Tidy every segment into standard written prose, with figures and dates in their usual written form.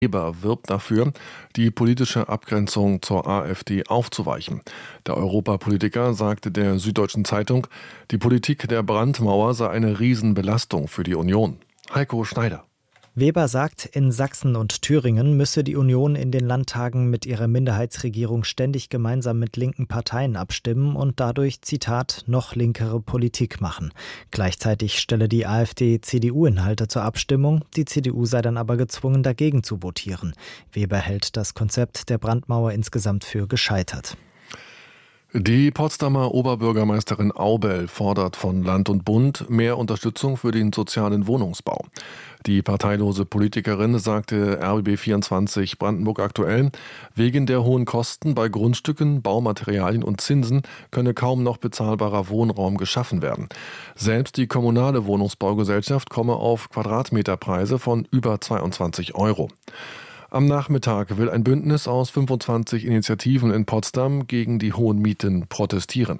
Weber wirbt dafür, die politische Abgrenzung zur AfD aufzuweichen. Der Europapolitiker sagte der Süddeutschen Zeitung, die Politik der Brandmauer sei eine Riesenbelastung für die Union. Heiko Schneider. Weber sagt, in Sachsen und Thüringen müsse die Union in den Landtagen mit ihrer Minderheitsregierung ständig gemeinsam mit linken Parteien abstimmen und dadurch, Zitat, noch linkere Politik machen. Gleichzeitig stelle die AfD CDU-Inhalte zur Abstimmung, die CDU sei dann aber gezwungen, dagegen zu votieren. Weber hält das Konzept der Brandmauer insgesamt für gescheitert. Die Potsdamer Oberbürgermeisterin Aubel fordert von Land und Bund mehr Unterstützung für den sozialen Wohnungsbau. Die parteilose Politikerin sagte RBB24 Brandenburg aktuell, wegen der hohen Kosten bei Grundstücken, Baumaterialien und Zinsen könne kaum noch bezahlbarer Wohnraum geschaffen werden. Selbst die kommunale Wohnungsbaugesellschaft komme auf Quadratmeterpreise von über 22 €. Am Nachmittag will ein Bündnis aus 25 Initiativen in Potsdam gegen die hohen Mieten protestieren.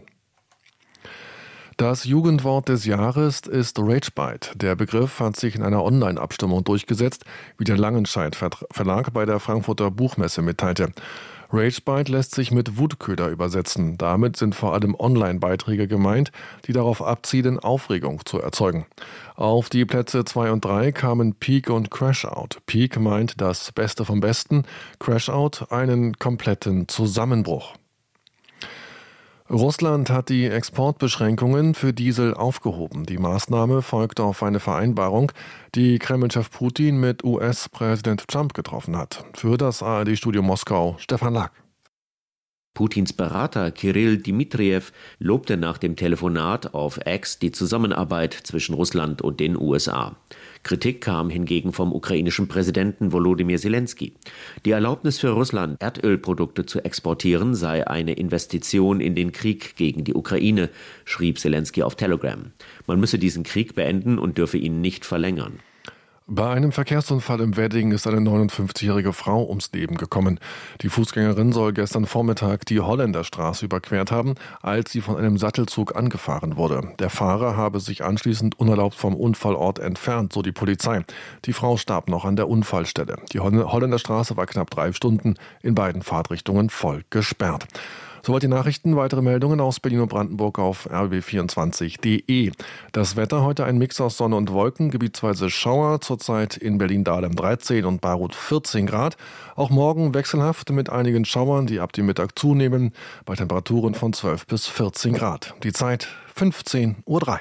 Das Jugendwort des Jahres ist Ragebite. Der Begriff hat sich in einer Online-Abstimmung durchgesetzt, wie der Langenscheidt Verlag bei der Frankfurter Buchmesse mitteilte. Ragebite lässt sich mit Wutköder übersetzen. Damit sind vor allem Online-Beiträge gemeint, die darauf abzielen, Aufregung zu erzeugen. Auf die Plätze 2 und 3 kamen Peak und Crashout. Peak meint das Beste vom Besten, Crashout einen kompletten Zusammenbruch. Russland hat die Exportbeschränkungen für Diesel aufgehoben. Die Maßnahme folgt auf eine Vereinbarung, die Kreml-Chef Putin mit US-Präsident Trump getroffen hat. Für das ARD-Studio Moskau Stefan Lack. Putins Berater Kirill Dmitrijew lobte nach dem Telefonat auf X die Zusammenarbeit zwischen Russland und den USA. Kritik kam hingegen vom ukrainischen Präsidenten Volodymyr Zelensky. Die Erlaubnis für Russland, Erdölprodukte zu exportieren, sei eine Investition in den Krieg gegen die Ukraine, schrieb Zelensky auf Telegram. Man müsse diesen Krieg beenden und dürfe ihn nicht verlängern. Bei einem Verkehrsunfall im Wedding ist eine 59-jährige Frau ums Leben gekommen. Die Fußgängerin soll gestern Vormittag die Holländerstraße überquert haben, als sie von einem Sattelzug angefahren wurde. Der Fahrer habe sich anschließend unerlaubt vom Unfallort entfernt, so die Polizei. Die Frau starb noch an der Unfallstelle. Die Holländerstraße war knapp 3 Stunden in beiden Fahrtrichtungen voll gesperrt. Soweit die Nachrichten. Weitere Meldungen aus Berlin und Brandenburg auf rbb24.de. Das Wetter heute ein Mix aus Sonne und Wolken, gebietsweise Schauer, zurzeit in Berlin-Dahlem 13 und Bayreuth 14 Grad. Auch morgen wechselhaft mit einigen Schauern, die ab dem Mittag zunehmen, bei Temperaturen von 12 bis 14 Grad. Die Zeit 15:03 Uhr.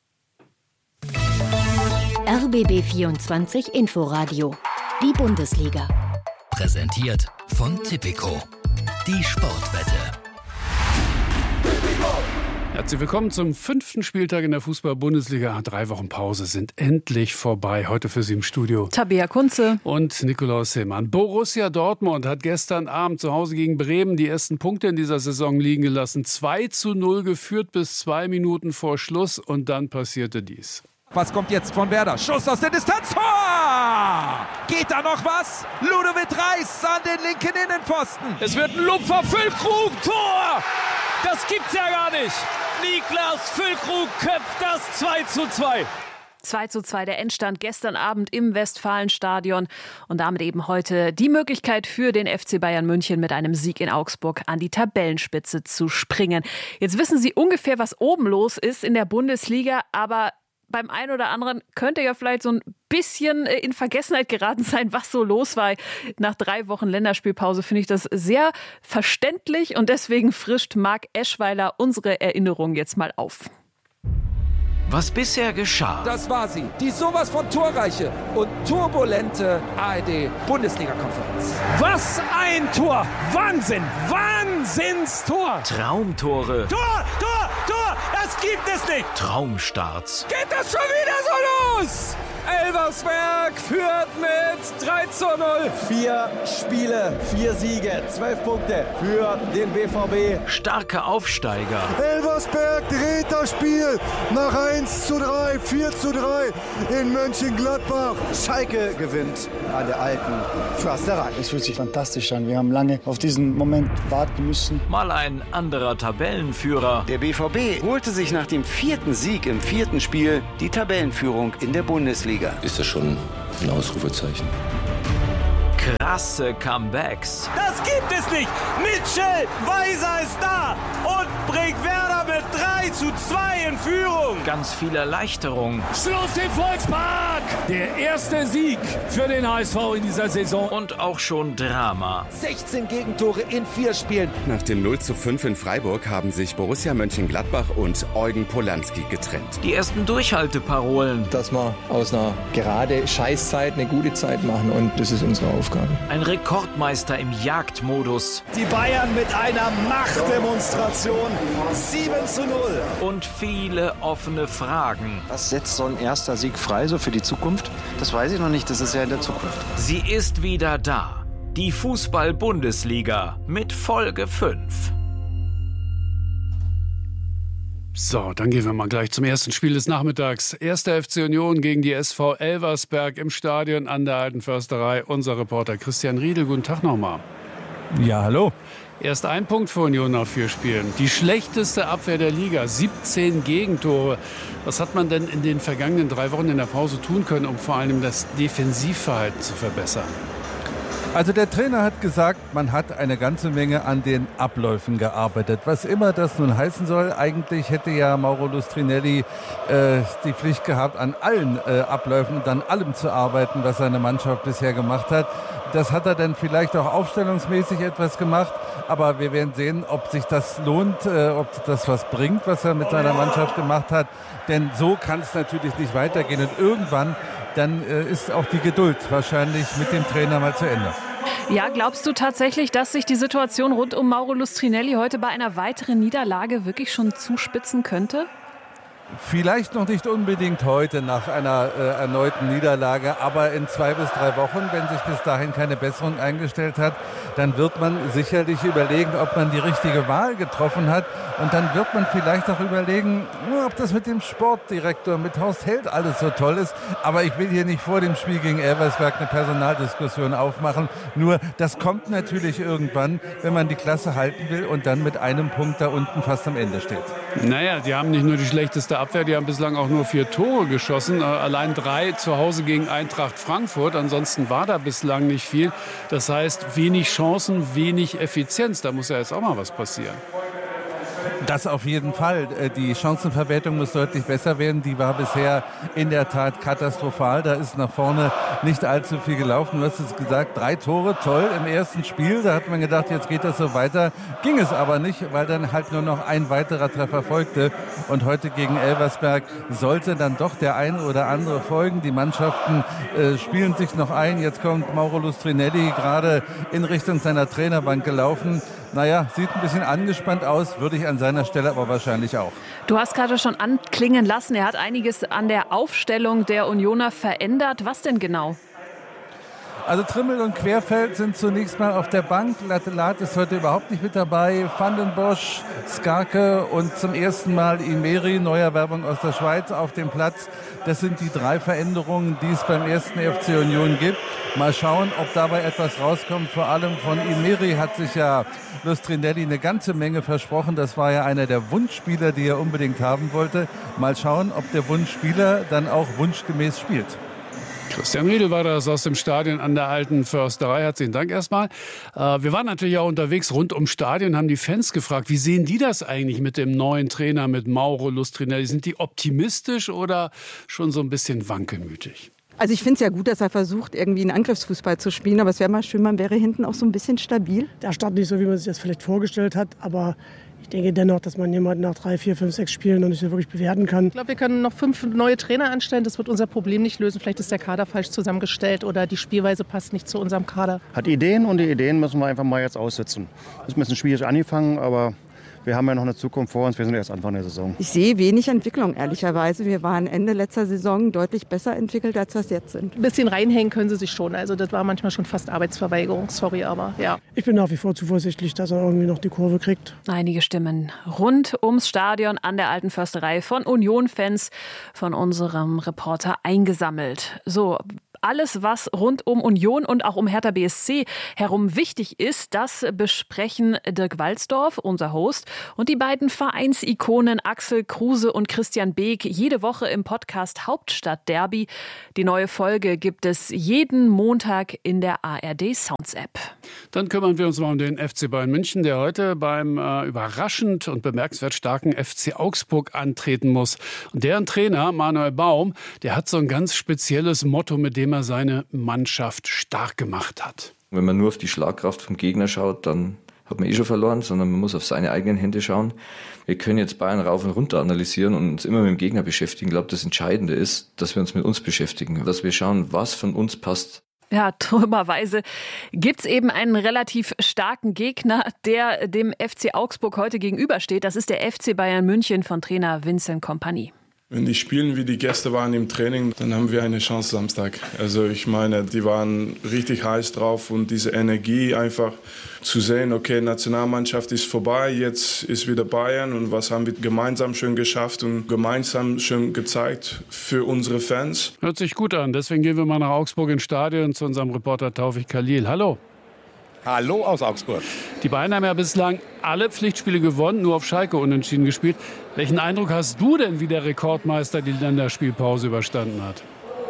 RBB24 Inforadio. Die Bundesliga. Präsentiert von Tipico. Die Sportwette. Herzlich willkommen zum 5. Spieltag in der Fußball-Bundesliga. 3 Wochen Pause sind endlich vorbei. Heute für Sie im Studio Tabea Kunze und Nikolaus Hillmann. Borussia Dortmund hat gestern Abend zu Hause gegen Bremen die ersten Punkte in dieser Saison liegen gelassen. 2:0 geführt bis 2 Minuten vor Schluss und dann passierte dies. Was kommt jetzt von Werder? Schuss aus der Distanz. Tor! Geht da noch was? Ludovic Reis an den linken Innenpfosten. Es wird ein Lupfer. Füllkrug. Tor! Das gibt's ja gar nicht. Niklas Füllkrug köpft das 2:2. 2:2 der Endstand gestern Abend im Westfalenstadion und damit eben heute die Möglichkeit für den FC Bayern München mit einem Sieg in Augsburg an die Tabellenspitze zu springen. Jetzt wissen Sie ungefähr, was oben los ist in der Bundesliga, aber beim einen oder anderen könnte ja vielleicht so ein bisschen in Vergessenheit geraten sein, was so los war. Nach 3 Wochen Länderspielpause finde ich das sehr verständlich und deswegen frischt Marc Eschweiler unsere Erinnerung jetzt mal auf. Was bisher geschah. Das war sie, die sowas von torreiche und turbulente ARD-Bundesliga-Konferenz. Was ein Tor! Wahnsinn! Wahnsinnstor! Traumtore. Tor! Tor! Tor! Das gibt es nicht! Traumstarts. Geht das schon wieder so los? Elversberg führt mit 3:0. 4 Spiele, 4 Siege, 12 Punkte für den BVB. Starke Aufsteiger. Elversberg dreht das Spiel nach 1:3, 4:3 in Mönchengladbach. Schalke gewinnt an der alten Försterei. Es fühlt sich fantastisch an. Wir haben lange auf diesen Moment warten müssen. Mal ein anderer Tabellenführer. Der BVB holte sich nach dem 4. Sieg im 4. Spiel die Tabellenführung in der Bundesliga. Ist das schon ein Ausrufezeichen? krasse Comebacks. Das gibt es nicht! Mitchell Weiser ist da und bringt Werder mit 3:2 in Führung. Ganz viel Erleichterung. Schluss im Volkspark! Der erste Sieg für den HSV in dieser Saison. Und auch schon Drama. 16 Gegentore in 4 Spielen. Nach dem 0:5 in Freiburg haben sich Borussia Mönchengladbach und Eugen Polanski getrennt. Die ersten Durchhalteparolen. Dass wir aus einer gerade Scheißzeit eine gute Zeit machen und das ist unsere Aufgabe. Ein Rekordmeister im Jagdmodus. Die Bayern mit einer Machtdemonstration. 7:0. Und viele offene Fragen. Was setzt so ein erster Sieg frei, so für die Zukunft? Das weiß ich noch nicht, das ist ja in der Zukunft. Sie ist wieder da. Die Fußball-Bundesliga mit Folge 5. So, dann gehen wir mal gleich zum ersten Spiel des Nachmittags. 1. FC Union gegen die SV Elversberg im Stadion an der Alten Försterei. Unser Reporter Christian Riedel, guten Tag nochmal. Ja, hallo. Erst ein Punkt für Union nach 4 Spielen. Die schlechteste Abwehr der Liga, 17 Gegentore. Was hat man denn in den vergangenen 3 Wochen in der Pause tun können, um vor allem das Defensivverhalten zu verbessern? Also der Trainer hat gesagt, man hat eine ganze Menge an den Abläufen gearbeitet. Was immer das nun heißen soll, eigentlich hätte ja Mauro Lustrinelli die Pflicht gehabt, an allen Abläufen und an allem zu arbeiten, was seine Mannschaft bisher gemacht hat. Das hat er dann vielleicht auch aufstellungsmäßig etwas gemacht, aber wir werden sehen, ob sich das lohnt, ob das was bringt, was er mit seiner Mannschaft gemacht hat. Denn so kann es natürlich nicht weitergehen und irgendwann dann ist auch die Geduld wahrscheinlich mit dem Trainer mal zu Ende. Ja, glaubst du tatsächlich, dass sich die Situation rund um Mauro Lustrinelli heute bei einer weiteren Niederlage wirklich schon zuspitzen könnte? Vielleicht noch nicht unbedingt heute nach einer erneuten Niederlage, aber in 2 bis 3 Wochen, wenn sich bis dahin keine Besserung eingestellt hat, dann wird man sicherlich überlegen, ob man die richtige Wahl getroffen hat. Und dann wird man vielleicht auch überlegen, ob das mit dem Sportdirektor, mit Horst Held alles so toll ist. Aber ich will hier nicht vor dem Spiel gegen Elversberg eine Personaldiskussion aufmachen. Nur das kommt natürlich irgendwann, wenn man die Klasse halten will und dann mit einem Punkt da unten fast am Ende steht. Naja, die haben nicht nur die schlechteste Abwehr, die haben bislang auch nur 4 Tore geschossen. Allein 3 zu Hause gegen Eintracht Frankfurt. Ansonsten war da bislang nicht viel. Das heißt, wenig Chancen, wenig Effizienz. Da muss ja jetzt auch mal was passieren. Das auf jeden Fall. Die Chancenverwertung muss deutlich besser werden. Die war bisher in der Tat katastrophal. Da ist nach vorne nicht allzu viel gelaufen. Du hast es gesagt, 3 Tore, toll im ersten Spiel. Da hat man gedacht, jetzt geht das so weiter. Ging es aber nicht, weil dann halt nur noch ein weiterer Treffer folgte. Und heute gegen Elversberg sollte dann doch der eine oder andere folgen. Die Mannschaften spielen sich noch ein. Jetzt kommt Mauro Lustrinelli gerade in Richtung seiner Trainerbank gelaufen. Naja, sieht ein bisschen angespannt aus, würde ich an seiner Stelle aber wahrscheinlich auch. Du hast gerade schon anklingen lassen, er hat einiges an der Aufstellung der Unioner verändert. Was denn genau? Also Trimmel und Querfeld sind zunächst mal auf der Bank. Lattelat ist heute überhaupt nicht mit dabei. Van den Bosch, Skarke und zum ersten Mal Imeri, Neuerwerbung aus der Schweiz, auf dem Platz. Das sind die 3 Veränderungen, die es beim ersten FC Union gibt. Mal schauen, ob dabei etwas rauskommt. Vor allem von Imeri hat sich ja Lustrinelli eine ganze Menge versprochen. Das war ja einer der Wunschspieler, die er unbedingt haben wollte. Mal schauen, ob der Wunschspieler dann auch wunschgemäß spielt. Christian Riedel war das aus dem Stadion an der Alten Försterei. Herzlichen Dank erstmal. Wir waren natürlich auch unterwegs rund ums Stadion, haben die Fans gefragt, wie sehen die das eigentlich mit dem neuen Trainer, mit Mauro Lustrinelli? Sind die optimistisch oder schon so ein bisschen wankelmütig? Also ich finde es ja gut, dass er versucht, irgendwie einen Angriffsfußball zu spielen. Aber es wäre mal schön, man wäre hinten auch so ein bisschen stabil. Der Start nicht so, wie man sich das vielleicht vorgestellt hat. Aber ich denke dennoch, dass man jemanden nach 3, 4, 5, 6 Spielen noch nicht so wirklich bewerten kann. Ich glaube, wir können noch 5 neue Trainer anstellen. Das wird unser Problem nicht lösen. Vielleicht ist der Kader falsch zusammengestellt oder die Spielweise passt nicht zu unserem Kader. Hat Ideen und die Ideen müssen wir einfach mal jetzt aussitzen. Das ist ein bisschen schwierig angefangen, aber wir haben ja noch eine Zukunft vor uns. Wir sind erst Anfang der Saison. Ich sehe wenig Entwicklung, ehrlicherweise. Wir waren Ende letzter Saison deutlich besser entwickelt, als wir es jetzt sind. Ein bisschen reinhängen können sie sich schon. Also das war manchmal schon fast Arbeitsverweigerung. Sorry, aber ja. Ich bin nach wie vor zuversichtlich, dass er irgendwie noch die Kurve kriegt. Einige Stimmen rund ums Stadion an der Alten Försterei von Union-Fans von unserem Reporter eingesammelt. So, Alles, was rund um Union und auch um Hertha BSC herum wichtig ist, das besprechen Dirk Walzdorf, unser Host, und die beiden Vereinsikonen Axel Kruse und Christian Beek jede Woche im Podcast Hauptstadt-Derby. Die neue Folge gibt es jeden Montag in der ARD Sounds App. Dann kümmern wir uns mal um den FC Bayern München, der heute beim überraschend und bemerkenswert starken FC Augsburg antreten muss. Und deren Trainer Manuel Baum, der hat so ein ganz spezielles Motto, mit dem er seine Mannschaft stark gemacht hat. Wenn man nur auf die Schlagkraft vom Gegner schaut, dann hat man schon verloren, sondern man muss auf seine eigenen Hände schauen. Wir können jetzt Bayern rauf und runter analysieren und uns immer mit dem Gegner beschäftigen. Ich glaube, das Entscheidende ist, dass wir uns mit uns beschäftigen, dass wir schauen, was von uns passt. Ja, dummerweise gibt's eben einen relativ starken Gegner, der dem FC Augsburg heute gegenübersteht. Das ist der FC Bayern München von Trainer Vincent Kompany. Wenn die spielen, wie die Gäste waren im Training, dann haben wir eine Chance Samstag. Also ich meine, die waren richtig heiß drauf und diese Energie einfach zu sehen, okay, Nationalmannschaft ist vorbei, jetzt ist wieder Bayern und was haben wir gemeinsam schön geschafft und gemeinsam schön gezeigt für unsere Fans. Hört sich gut an, deswegen gehen wir mal nach Augsburg ins Stadion zu unserem Reporter Taufik Khalil. Hallo. Hallo aus Augsburg. Die Bayern haben ja bislang alle Pflichtspiele gewonnen, nur auf Schalke unentschieden gespielt. Welchen Eindruck hast du denn, wie der Rekordmeister die Länderspielpause überstanden hat?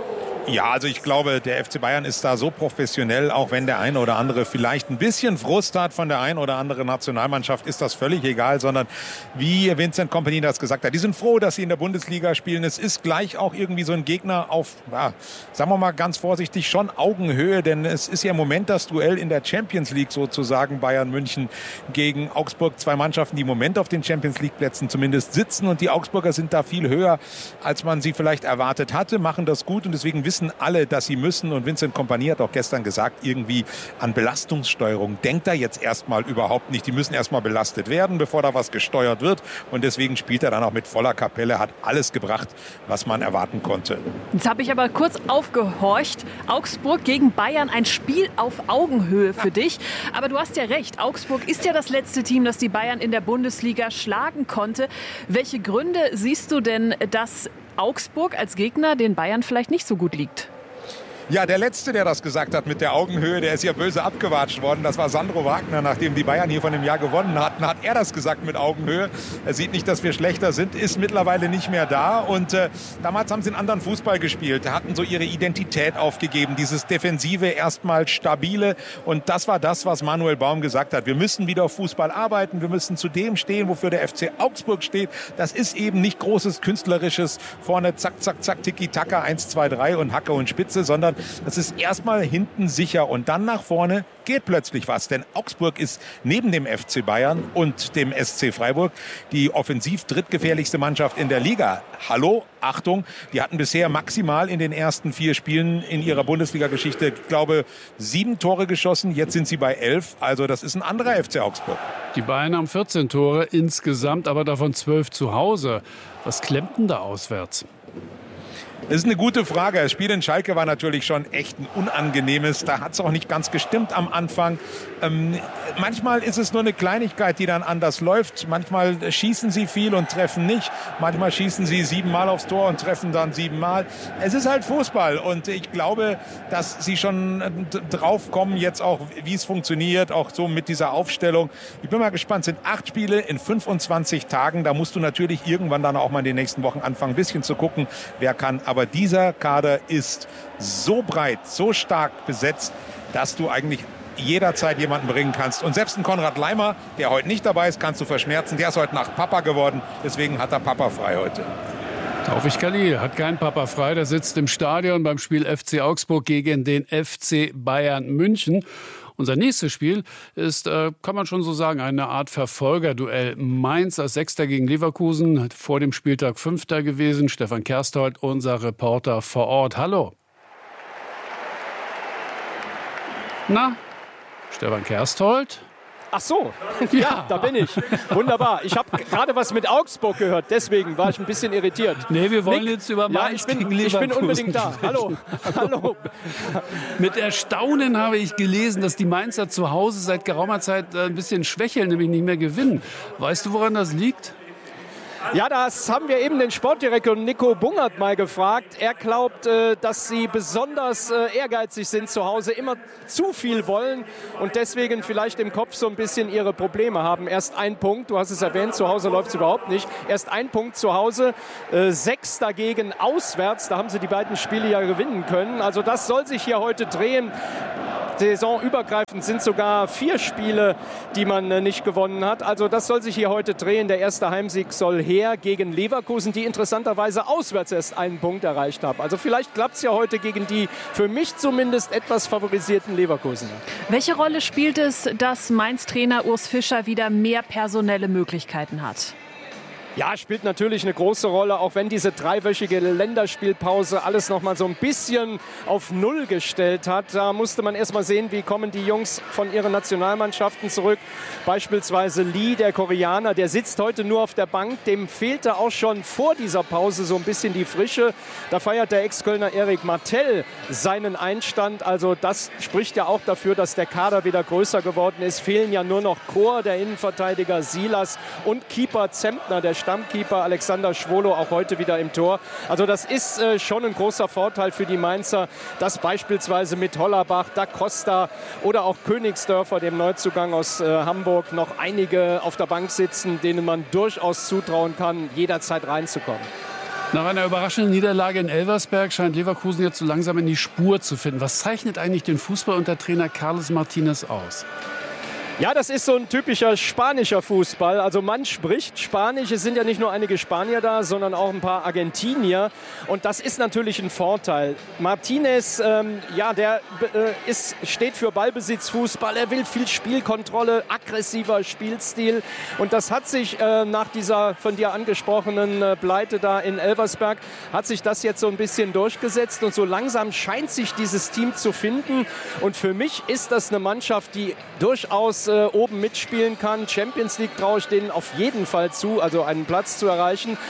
Ja, also ich glaube, der FC Bayern ist da so professionell, auch wenn der eine oder andere vielleicht ein bisschen Frust hat von der einen oder anderen Nationalmannschaft, ist das völlig egal, sondern wie Vincent Kompany das gesagt hat, die sind froh, dass sie in der Bundesliga spielen. Es ist gleich auch irgendwie so ein Gegner auf, ja, sagen wir mal ganz vorsichtig, schon Augenhöhe, denn es ist ja im Moment das Duell in der Champions League sozusagen, Bayern München gegen Augsburg. Zwei Mannschaften, die im Moment auf den Champions League Plätzen zumindest sitzen, und die Augsburger sind da viel höher, als man sie vielleicht erwartet hatte, machen das gut und deswegen wissen alle, dass sie müssen, und Vincent Kompany hat auch gestern gesagt, irgendwie an Belastungssteuerung denkt er jetzt erstmal überhaupt nicht. Die müssen erstmal belastet werden, bevor da was gesteuert wird, und deswegen spielt er dann auch mit voller Kapelle, hat alles gebracht, was man erwarten konnte. Jetzt habe ich aber kurz aufgehorcht. Augsburg gegen Bayern, ein Spiel auf Augenhöhe für dich. Aber du hast ja recht, Augsburg ist ja das letzte Team, das die Bayern in der Bundesliga schlagen konnte. Welche Gründe siehst du denn, dass Augsburg als Gegner den Bayern vielleicht nicht so gut liegt? Ja, der Letzte, der das gesagt hat mit der Augenhöhe, der ist ja böse abgewatscht worden. Das war Sandro Wagner, nachdem die Bayern hier von dem Jahr gewonnen hatten, hat er das gesagt mit Augenhöhe. Er sieht nicht, dass wir schlechter sind, ist mittlerweile nicht mehr da. Und damals haben sie einen anderen Fußball gespielt, hatten so ihre Identität aufgegeben, dieses Defensive, erstmal stabile. Und das war das, was Manuel Baum gesagt hat. Wir müssen wieder auf Fußball arbeiten, wir müssen zu dem stehen, wofür der FC Augsburg steht. Das ist eben nicht großes Künstlerisches, vorne zack, zack, zack, Tiki-Taka, 1, 2, 3 und Hacke und Spitze, sondern das ist erstmal hinten sicher und dann nach vorne geht plötzlich was. Denn Augsburg ist neben dem FC Bayern und dem SC Freiburg die offensiv drittgefährlichste Mannschaft in der Liga. Hallo, Achtung, die hatten bisher maximal in den ersten 4 Spielen in ihrer Bundesliga-Geschichte, ich glaube, 7 Tore geschossen. Jetzt sind sie bei 11. Also das ist ein anderer FC Augsburg. Die Bayern haben 14 Tore insgesamt, aber davon 12 zu Hause. Was klemmt denn da auswärts? Das ist eine gute Frage. Das Spiel in Schalke war natürlich schon echt ein unangenehmes. Da hat es auch nicht ganz gestimmt am Anfang. Manchmal ist es nur eine Kleinigkeit, die dann anders läuft. Manchmal schießen sie viel und treffen nicht. Manchmal schießen sie 7-mal aufs Tor und treffen dann 7-mal. Es ist halt Fußball und ich glaube, dass sie schon drauf kommen jetzt auch, wie es funktioniert, auch so mit dieser Aufstellung. Ich bin mal gespannt. Es sind 8 Spiele in 25 Tagen. Da musst du natürlich irgendwann dann auch mal in den nächsten Wochen anfangen, ein bisschen zu gucken, wer kann. Aber dieser Kader ist so breit, so stark besetzt, dass du eigentlich jederzeit jemanden bringen kannst. Und selbst ein Konrad Laimer, der heute nicht dabei ist, kannst du verschmerzen. Der ist heute Nacht Papa geworden. Deswegen hat er Papa frei heute. Taufik Khalil hat keinen Papa frei. Der sitzt im Stadion beim Spiel FC Augsburg gegen den FC Bayern München. Unser nächstes Spiel ist, kann man schon so sagen, eine Art Verfolgerduell. Mainz als Sechster gegen Leverkusen, vor dem Spieltag Fünfter gewesen. Stefan Kersthold, unser Reporter vor Ort. Hallo. Na, Stefan Kersthold? Ach so, ja, da bin ich. Wunderbar. Ich habe gerade was mit Augsburg gehört, deswegen war ich ein bisschen irritiert. Nee, wir wollen jetzt über Mainz gegen Leverkusen. Ich bin unbedingt da. Hallo. Hallo. Mit Erstaunen habe ich gelesen, dass die Mainzer zu Hause seit geraumer Zeit ein bisschen schwächeln, nämlich nicht mehr gewinnen. Weißt du, woran das liegt? Ja, das haben wir eben den Sportdirektor Nico Bungert mal gefragt. Er glaubt, dass sie besonders ehrgeizig sind zu Hause, immer zu viel wollen und deswegen vielleicht im Kopf so ein bisschen ihre Probleme haben. Erst ein Punkt, du hast es erwähnt, zu Hause läuft es überhaupt nicht. Erst ein Punkt zu Hause, 6 dagegen auswärts. Da haben sie die beiden Spiele ja gewinnen können. Also das soll sich hier heute drehen. Saisonübergreifend sind sogar 4 Spiele, die man nicht gewonnen hat. Also das soll sich hier heute drehen. Der erste Heimsieg soll her gegen Leverkusen, die interessanterweise auswärts erst einen Punkt erreicht haben. Also vielleicht klappt es ja heute gegen die für mich zumindest etwas favorisierten Leverkusener. Welche Rolle spielt es, dass Mainz-Trainer Urs Fischer wieder mehr personelle Möglichkeiten hat? Ja, spielt natürlich eine große Rolle, auch wenn diese 3-wöchige Länderspielpause alles noch mal so ein bisschen auf Null gestellt hat. Da musste man erst mal sehen, wie kommen die Jungs von ihren Nationalmannschaften zurück. Beispielsweise Lee, der Koreaner, der sitzt heute nur auf der Bank. Dem fehlte auch schon vor dieser Pause so ein bisschen die Frische. Da feiert der Ex-Kölner Erik Martell seinen Einstand. Also das spricht ja auch dafür, dass der Kader wieder größer geworden ist. Fehlen ja nur noch Chor, der Innenverteidiger Silas und Keeper Zempner, der Stammkeeper Alexander Schwolo, auch heute wieder im Tor. Also das ist schon ein großer Vorteil für die Mainzer, dass beispielsweise mit Hollerbach, Da Costa oder auch Königsdörfer, dem Neuzugang aus Hamburg, noch einige auf der Bank sitzen, denen man durchaus zutrauen kann, jederzeit reinzukommen. Nach einer überraschenden Niederlage in Elversberg scheint Leverkusen jetzt so langsam in die Spur zu finden. Was zeichnet eigentlich den Fußball unter Trainer Carlos Martinez aus? Ja, das ist so ein typischer spanischer Fußball. Also man spricht Spanisch. Es sind ja nicht nur einige Spanier da, sondern auch ein paar Argentinier. Und das ist natürlich ein Vorteil. Martinez, der steht für Ballbesitzfußball. Er will viel Spielkontrolle, aggressiver Spielstil. Und das hat sich nach dieser von dir angesprochenen Pleite da in Elversberg, hat sich das jetzt so ein bisschen durchgesetzt. Und so langsam scheint sich dieses Team zu finden. Und für mich ist das eine Mannschaft, die durchaus oben mitspielen kann. Champions League traue ich denen auf jeden Fall zu, also einen Platz zu erreichen.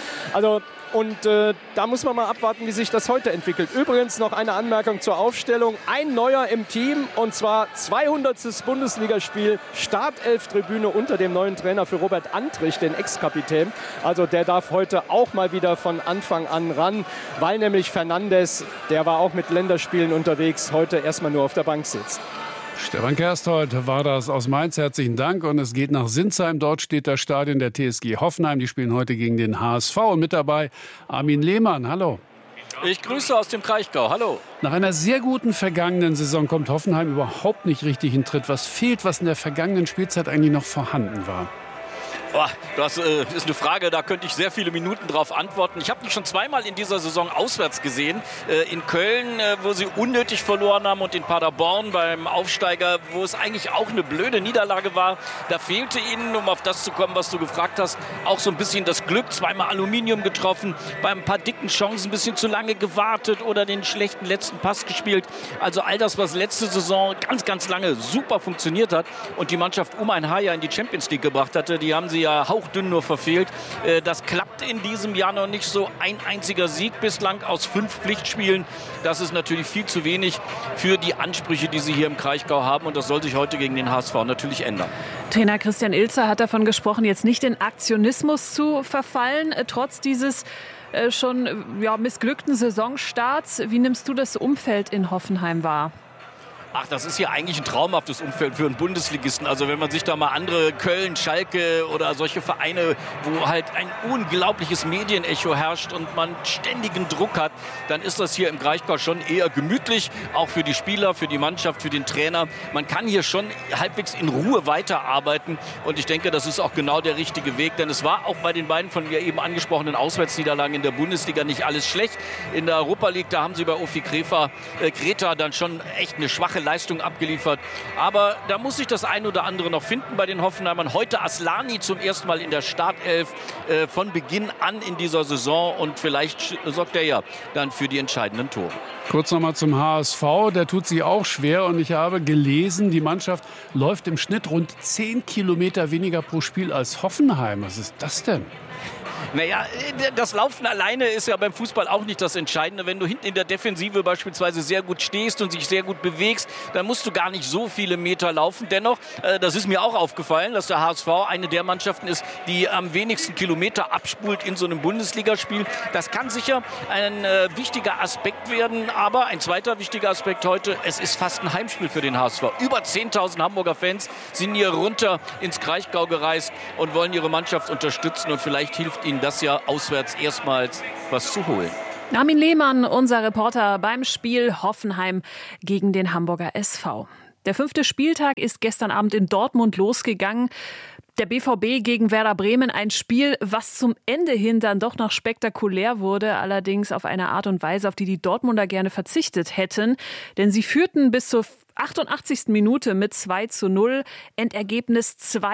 Da muss man mal abwarten, wie sich das heute entwickelt. Übrigens noch eine Anmerkung zur Aufstellung. Ein neuer im Team, und zwar 200. Bundesligaspiel, Startelf-Tribüne unter dem neuen Trainer für Robert Antrich, den Ex-Kapitän. Also der darf heute auch mal wieder von Anfang an ran, weil nämlich Fernandes, der war auch mit Länderspielen unterwegs, heute erstmal nur auf der Bank sitzt. Stefan Kersthold war das aus Mainz. Herzlichen Dank. Und es geht nach Sinsheim. Dort steht das Stadion der TSG Hoffenheim. Die spielen heute gegen den HSV. Und mit dabei Armin Lehmann. Hallo. Ich grüße aus dem Kraichgau. Hallo. Nach einer sehr guten vergangenen Saison kommt Hoffenheim überhaupt nicht richtig in Tritt. Was fehlt, was in der vergangenen Spielzeit eigentlich noch vorhanden war? Oh, das ist eine Frage, da könnte ich sehr viele Minuten drauf antworten. Ich habe mich schon zweimal in dieser Saison auswärts gesehen. In Köln, wo sie unnötig verloren haben, und in Paderborn beim Aufsteiger, wo es eigentlich auch eine blöde Niederlage war. Da fehlte ihnen, um auf das zu kommen, was du gefragt hast, auch so ein bisschen das Glück. Zweimal Aluminium getroffen, bei ein paar dicken Chancen ein bisschen zu lange gewartet oder den schlechten letzten Pass gespielt. Also all das, was letzte Saison ganz, ganz lange super funktioniert hat und die Mannschaft um ein Haar ja in die Champions League gebracht hatte, die haben sie ja hauchdünn nur verfehlt. Das klappt in diesem Jahr noch nicht so. Ein einziger Sieg bislang aus 5 Pflichtspielen. Das ist natürlich viel zu wenig für die Ansprüche, die sie hier im Kraichgau haben. Und das soll sich heute gegen den HSV natürlich ändern. Trainer Christian Ilzer hat davon gesprochen, jetzt nicht in Aktionismus zu verfallen, trotz dieses schon missglückten Saisonstarts. Wie nimmst du das Umfeld in Hoffenheim wahr? Ach, das ist hier eigentlich ein traumhaftes Umfeld für einen Bundesligisten. Also wenn man sich da mal andere Köln, Schalke oder solche Vereine, wo halt ein unglaubliches Medienecho herrscht und man ständigen Druck hat, dann ist das hier im Kraichgau schon eher gemütlich. Auch für die Spieler, für die Mannschaft, für den Trainer. Man kann hier schon halbwegs in Ruhe weiterarbeiten. Und ich denke, das ist auch genau der richtige Weg. Denn es war auch bei den beiden von mir eben angesprochenen Auswärtsniederlagen in der Bundesliga nicht alles schlecht. In der Europa League, da haben sie bei Ofi Kreta dann schon echt eine schwache Leistung abgeliefert. Aber da muss sich das ein oder andere noch finden bei den Hoffenheimern. Heute Aslani zum ersten Mal in der Startelf von Beginn an in dieser Saison. Und vielleicht sorgt er ja dann für die entscheidenden Tore. Kurz noch mal zum HSV. Der tut sich auch schwer. Und ich habe gelesen, die Mannschaft läuft im Schnitt rund 10 Kilometer weniger pro Spiel als Hoffenheim. Was ist das denn? Naja, das Laufen alleine ist ja beim Fußball auch nicht das Entscheidende. Wenn du hinten in der Defensive beispielsweise sehr gut stehst und sich sehr gut bewegst, dann musst du gar nicht so viele Meter laufen. Dennoch, das ist mir auch aufgefallen, dass der HSV eine der Mannschaften ist, die am wenigsten Kilometer abspult in so einem Bundesligaspiel. Das kann sicher ein wichtiger Aspekt werden, aber ein zweiter wichtiger Aspekt heute, es ist fast ein Heimspiel für den HSV. Über 10.000 Hamburger Fans sind hier runter ins Kraichgau gereist und wollen ihre Mannschaft unterstützen und vielleicht hilft ihnen das ja auswärts erstmals was zu holen. Armin Lehmann, unser Reporter beim Spiel Hoffenheim gegen den Hamburger SV. Der 5. Spieltag ist gestern Abend in Dortmund losgegangen. Der BVB gegen Werder Bremen, ein Spiel, was zum Ende hin dann doch noch spektakulär wurde, allerdings auf eine Art und Weise, auf die die Dortmunder gerne verzichtet hätten. Denn sie führten bis zur 88. Minute mit 2:0. Endergebnis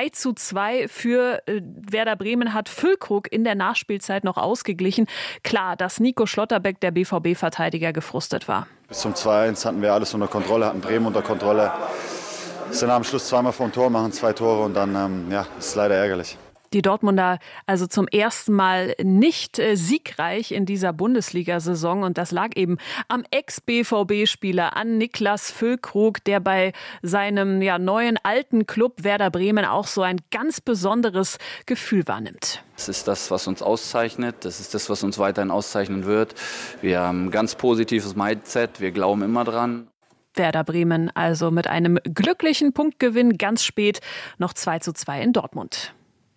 2:2 für Werder Bremen hat Füllkrug in der Nachspielzeit noch ausgeglichen. Klar, dass Nico Schlotterbeck, der BVB-Verteidiger, gefrustet war. Bis zum 2:1 hatten wir alles unter Kontrolle, hatten Bremen unter Kontrolle. Sind am Schluss zweimal vor dem Tor, machen 2 Tore und dann ist leider ärgerlich. Die Dortmunder also zum ersten Mal nicht siegreich in dieser Bundesliga-Saison. Und das lag eben am Ex-BVB-Spieler, an Niklas Füllkrug, der bei seinem neuen alten Club Werder Bremen auch so ein ganz besonderes Gefühl wahrnimmt. Das ist das, was uns auszeichnet. Das ist das, was uns weiterhin auszeichnen wird. Wir haben ein ganz positives Mindset. Wir glauben immer dran. Werder Bremen also mit einem glücklichen Punktgewinn ganz spät noch 2:2 in Dortmund.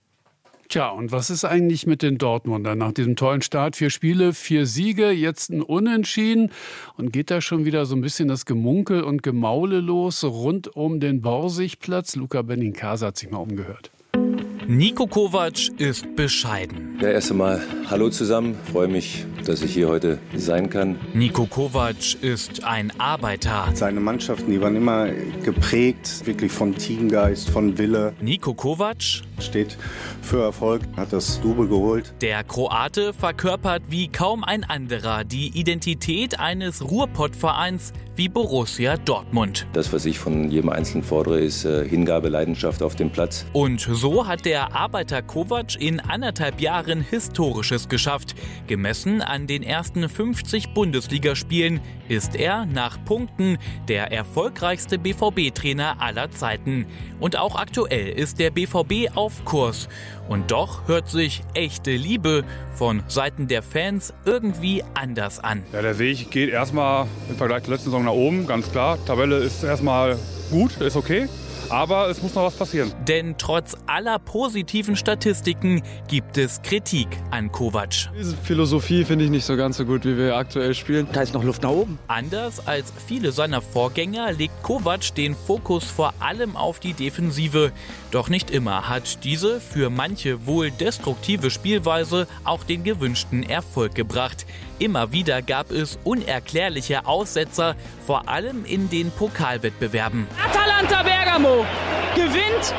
Tja, und was ist eigentlich mit den Dortmundern nach diesem tollen Start? 4 Spiele, 4 Siege, jetzt ein Unentschieden. Und geht da schon wieder so ein bisschen das Gemunkel und Gemaule los rund um den Borsigplatz? Luca Benincasa hat sich mal umgehört. Niko Kovac ist bescheiden. Ja, erst einmal hallo zusammen. Freue mich, dass ich hier heute sein kann. Niko Kovac ist ein Arbeiter. Seine Mannschaften, die waren immer geprägt, wirklich von Teamgeist, von Wille. Niko Kovac steht für Erfolg, hat das Double geholt. Der Kroate verkörpert wie kaum ein anderer die Identität eines Ruhrpott-Vereins wie Borussia Dortmund. Das, was ich von jedem Einzelnen fordere, ist Hingabe, Leidenschaft auf dem Platz. Und so hat der Arbeiter Kovac in 1,5 Jahren Historisches geschafft. Gemessen an den ersten 50 Bundesligaspielen ist er nach Punkten der erfolgreichste BVB-Trainer aller Zeiten. Und auch aktuell ist der BVB auf Kurs. Und doch hört sich echte Liebe von Seiten der Fans irgendwie anders an. Ja, der Weg geht erstmal im Vergleich zur letzten Saison nach oben, ganz klar. Tabelle ist erstmal gut, ist okay. Aber es muss noch was passieren. Denn trotz aller positiven Statistiken gibt es Kritik an Kovac. Diese Philosophie finde ich nicht so ganz so gut, wie wir aktuell spielen. Da ist noch Luft nach oben. Anders als viele seiner Vorgänger legt Kovac den Fokus vor allem auf die Defensive. Doch nicht immer hat diese für manche wohl destruktive Spielweise auch den gewünschten Erfolg gebracht. Immer wieder gab es unerklärliche Aussetzer, vor allem in den Pokalwettbewerben. Atalanta Bergamo gewinnt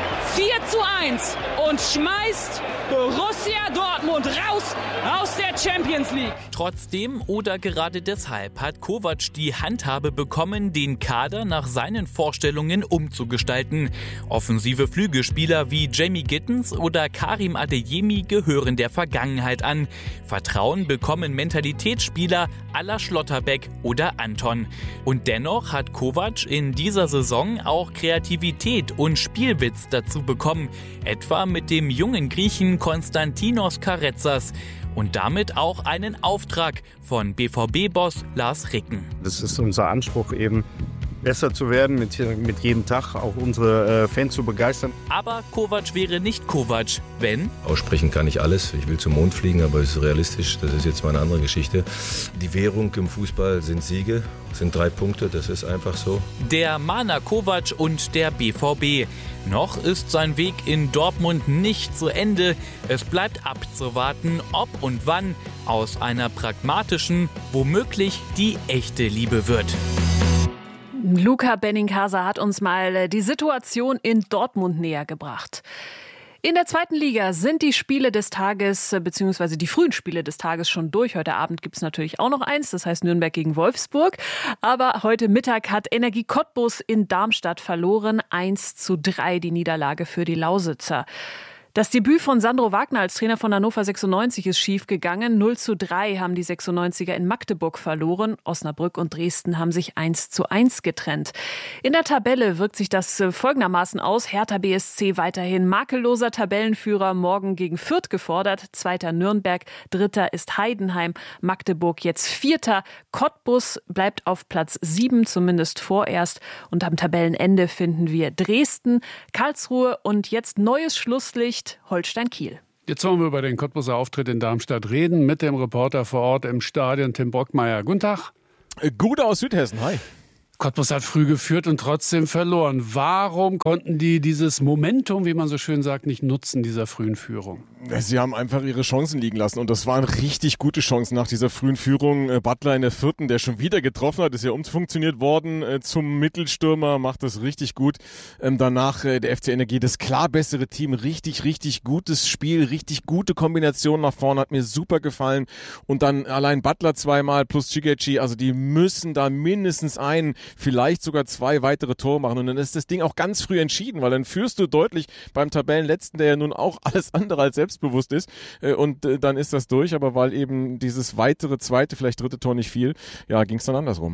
4:1 und schmeißt Borussia Dortmund raus aus der Champions League. Trotzdem oder gerade deshalb hat Kovac die Handhabe bekommen, den Kader nach seinen Vorstellungen umzugestalten. Offensive Flügelspieler wie Jamie Gittens oder Karim Adeyemi gehören der Vergangenheit an. Vertrauen bekommen Mentalitätsspieler à la Schlotterbeck oder Anton. Und dennoch hat Kovac in dieser Saison auch Kreativität und Spielwitz dazu bekommen. Etwa mit dem jungen Griechen Konstantinos Karetsas. Und damit auch einen Auftrag von BVB-Boss Lars Ricken. Das ist unser Anspruch eben, besser zu werden, mit jedem Tag auch unsere Fans zu begeistern. Aber Kovac wäre nicht Kovac, wenn... Aussprechen kann ich alles. Ich will zum Mond fliegen, aber es ist realistisch. Das ist jetzt mal eine andere Geschichte. Die Währung im Fußball sind Siege, sind 3 Punkte. Das ist einfach so. Der Mahner Kovac und der BVB. Noch ist sein Weg in Dortmund nicht zu Ende. Es bleibt abzuwarten, ob und wann aus einer pragmatischen, womöglich die echte Liebe wird. Luca Benincasa hat uns mal die Situation in Dortmund näher gebracht. In der 2. Liga sind die Spiele des Tages, beziehungsweise die frühen Spiele des Tages schon durch. Heute Abend gibt es natürlich auch noch eins, das heißt Nürnberg gegen Wolfsburg. Aber heute Mittag hat Energie Cottbus in Darmstadt verloren. 1:3 die Niederlage für die Lausitzer. Das Debüt von Sandro Wagner als Trainer von Hannover 96 ist schiefgegangen. 0:3 haben die 96er in Magdeburg verloren. Osnabrück und Dresden haben sich 1:1 getrennt. In der Tabelle wirkt sich das folgendermaßen aus. Hertha BSC weiterhin makelloser Tabellenführer, morgen gegen Fürth gefordert. 2. Nürnberg, 3. ist Heidenheim, Magdeburg jetzt 4. Cottbus bleibt auf Platz 7, zumindest vorerst. Und am Tabellenende finden wir Dresden, Karlsruhe und jetzt neues Schlusslicht Holstein-Kiel. Jetzt wollen wir über den Cottbuser Auftritt in Darmstadt reden mit dem Reporter vor Ort im Stadion, Tim Brockmeier. Guten Tag. Gude aus Südhessen, hi. Cottbus hat früh geführt und trotzdem verloren. Warum konnten die dieses Momentum, wie man so schön sagt, nicht nutzen, dieser frühen Führung? Sie haben einfach ihre Chancen liegen lassen und das waren richtig gute Chancen nach dieser frühen Führung. Butler in der 4., der schon wieder getroffen hat, ist ja umfunktioniert worden zum Mittelstürmer, macht das richtig gut. Danach der FC Energie, das klar bessere Team, richtig gutes Spiel, richtig gute Kombination nach vorne, hat mir super gefallen. Und dann allein Butler zweimal plus Chigechi, also die müssen da mindestens vielleicht sogar 2 weitere Tore machen und dann ist das Ding auch ganz früh entschieden, weil dann führst du deutlich beim Tabellenletzten, der ja nun auch alles andere als selbstbewusst ist und dann ist das durch, aber weil eben dieses weitere 2., vielleicht 3. Tor nicht fiel, ja, ging es dann andersrum.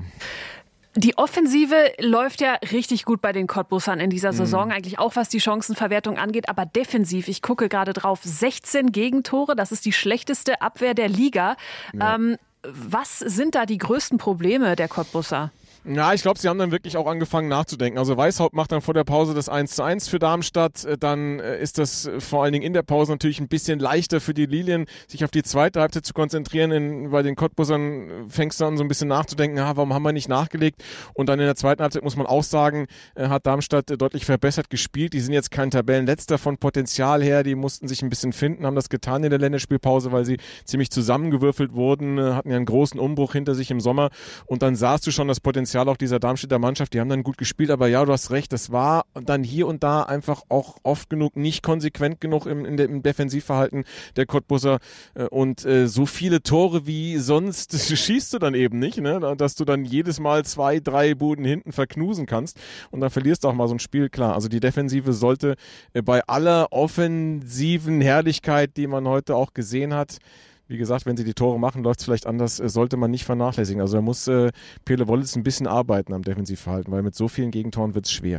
Die Offensive läuft ja richtig gut bei den Cottbusern in dieser Saison, eigentlich auch was die Chancenverwertung angeht, aber defensiv, ich gucke gerade drauf, 16 Gegentore, das ist die schlechteste Abwehr der Liga. Ja. Was sind da die größten Probleme der Cottbusser? Ja, ich glaube, sie haben dann wirklich auch angefangen nachzudenken. Also Weishaupt macht dann vor der Pause das 1:1 für Darmstadt. Dann ist das vor allen Dingen in der Pause natürlich ein bisschen leichter für die Lilien, sich auf die zweite Halbzeit zu konzentrieren. Bei den Cottbusern fängst du an so ein bisschen nachzudenken, warum haben wir nicht nachgelegt? Und dann in der zweiten Halbzeit muss man auch sagen, hat Darmstadt deutlich verbessert gespielt. Die sind jetzt kein Tabellenletzter von Potenzial her. Die mussten sich ein bisschen finden, haben das getan in der Länderspielpause, weil sie ziemlich zusammengewürfelt wurden, hatten ja einen großen Umbruch hinter sich im Sommer. Und dann sahst du schon das Potenzial auch dieser Darmstädter Mannschaft, die haben dann gut gespielt, aber ja, du hast recht, das war dann hier und da einfach auch oft genug nicht konsequent genug im Defensivverhalten der Cottbuser und so viele Tore wie sonst schießt du dann eben nicht, ne? Dass du dann jedes Mal 2, 3 Buden hinten verknusen kannst und dann verlierst du auch mal so ein Spiel, klar, also die Defensive sollte bei aller offensiven Herrlichkeit, die man heute auch gesehen hat, wie gesagt, wenn sie die Tore machen, läuft es vielleicht anders, sollte man nicht vernachlässigen. Also da muss Pele Wollitz ein bisschen arbeiten am Defensivverhalten, weil mit so vielen Gegentoren wird es schwer.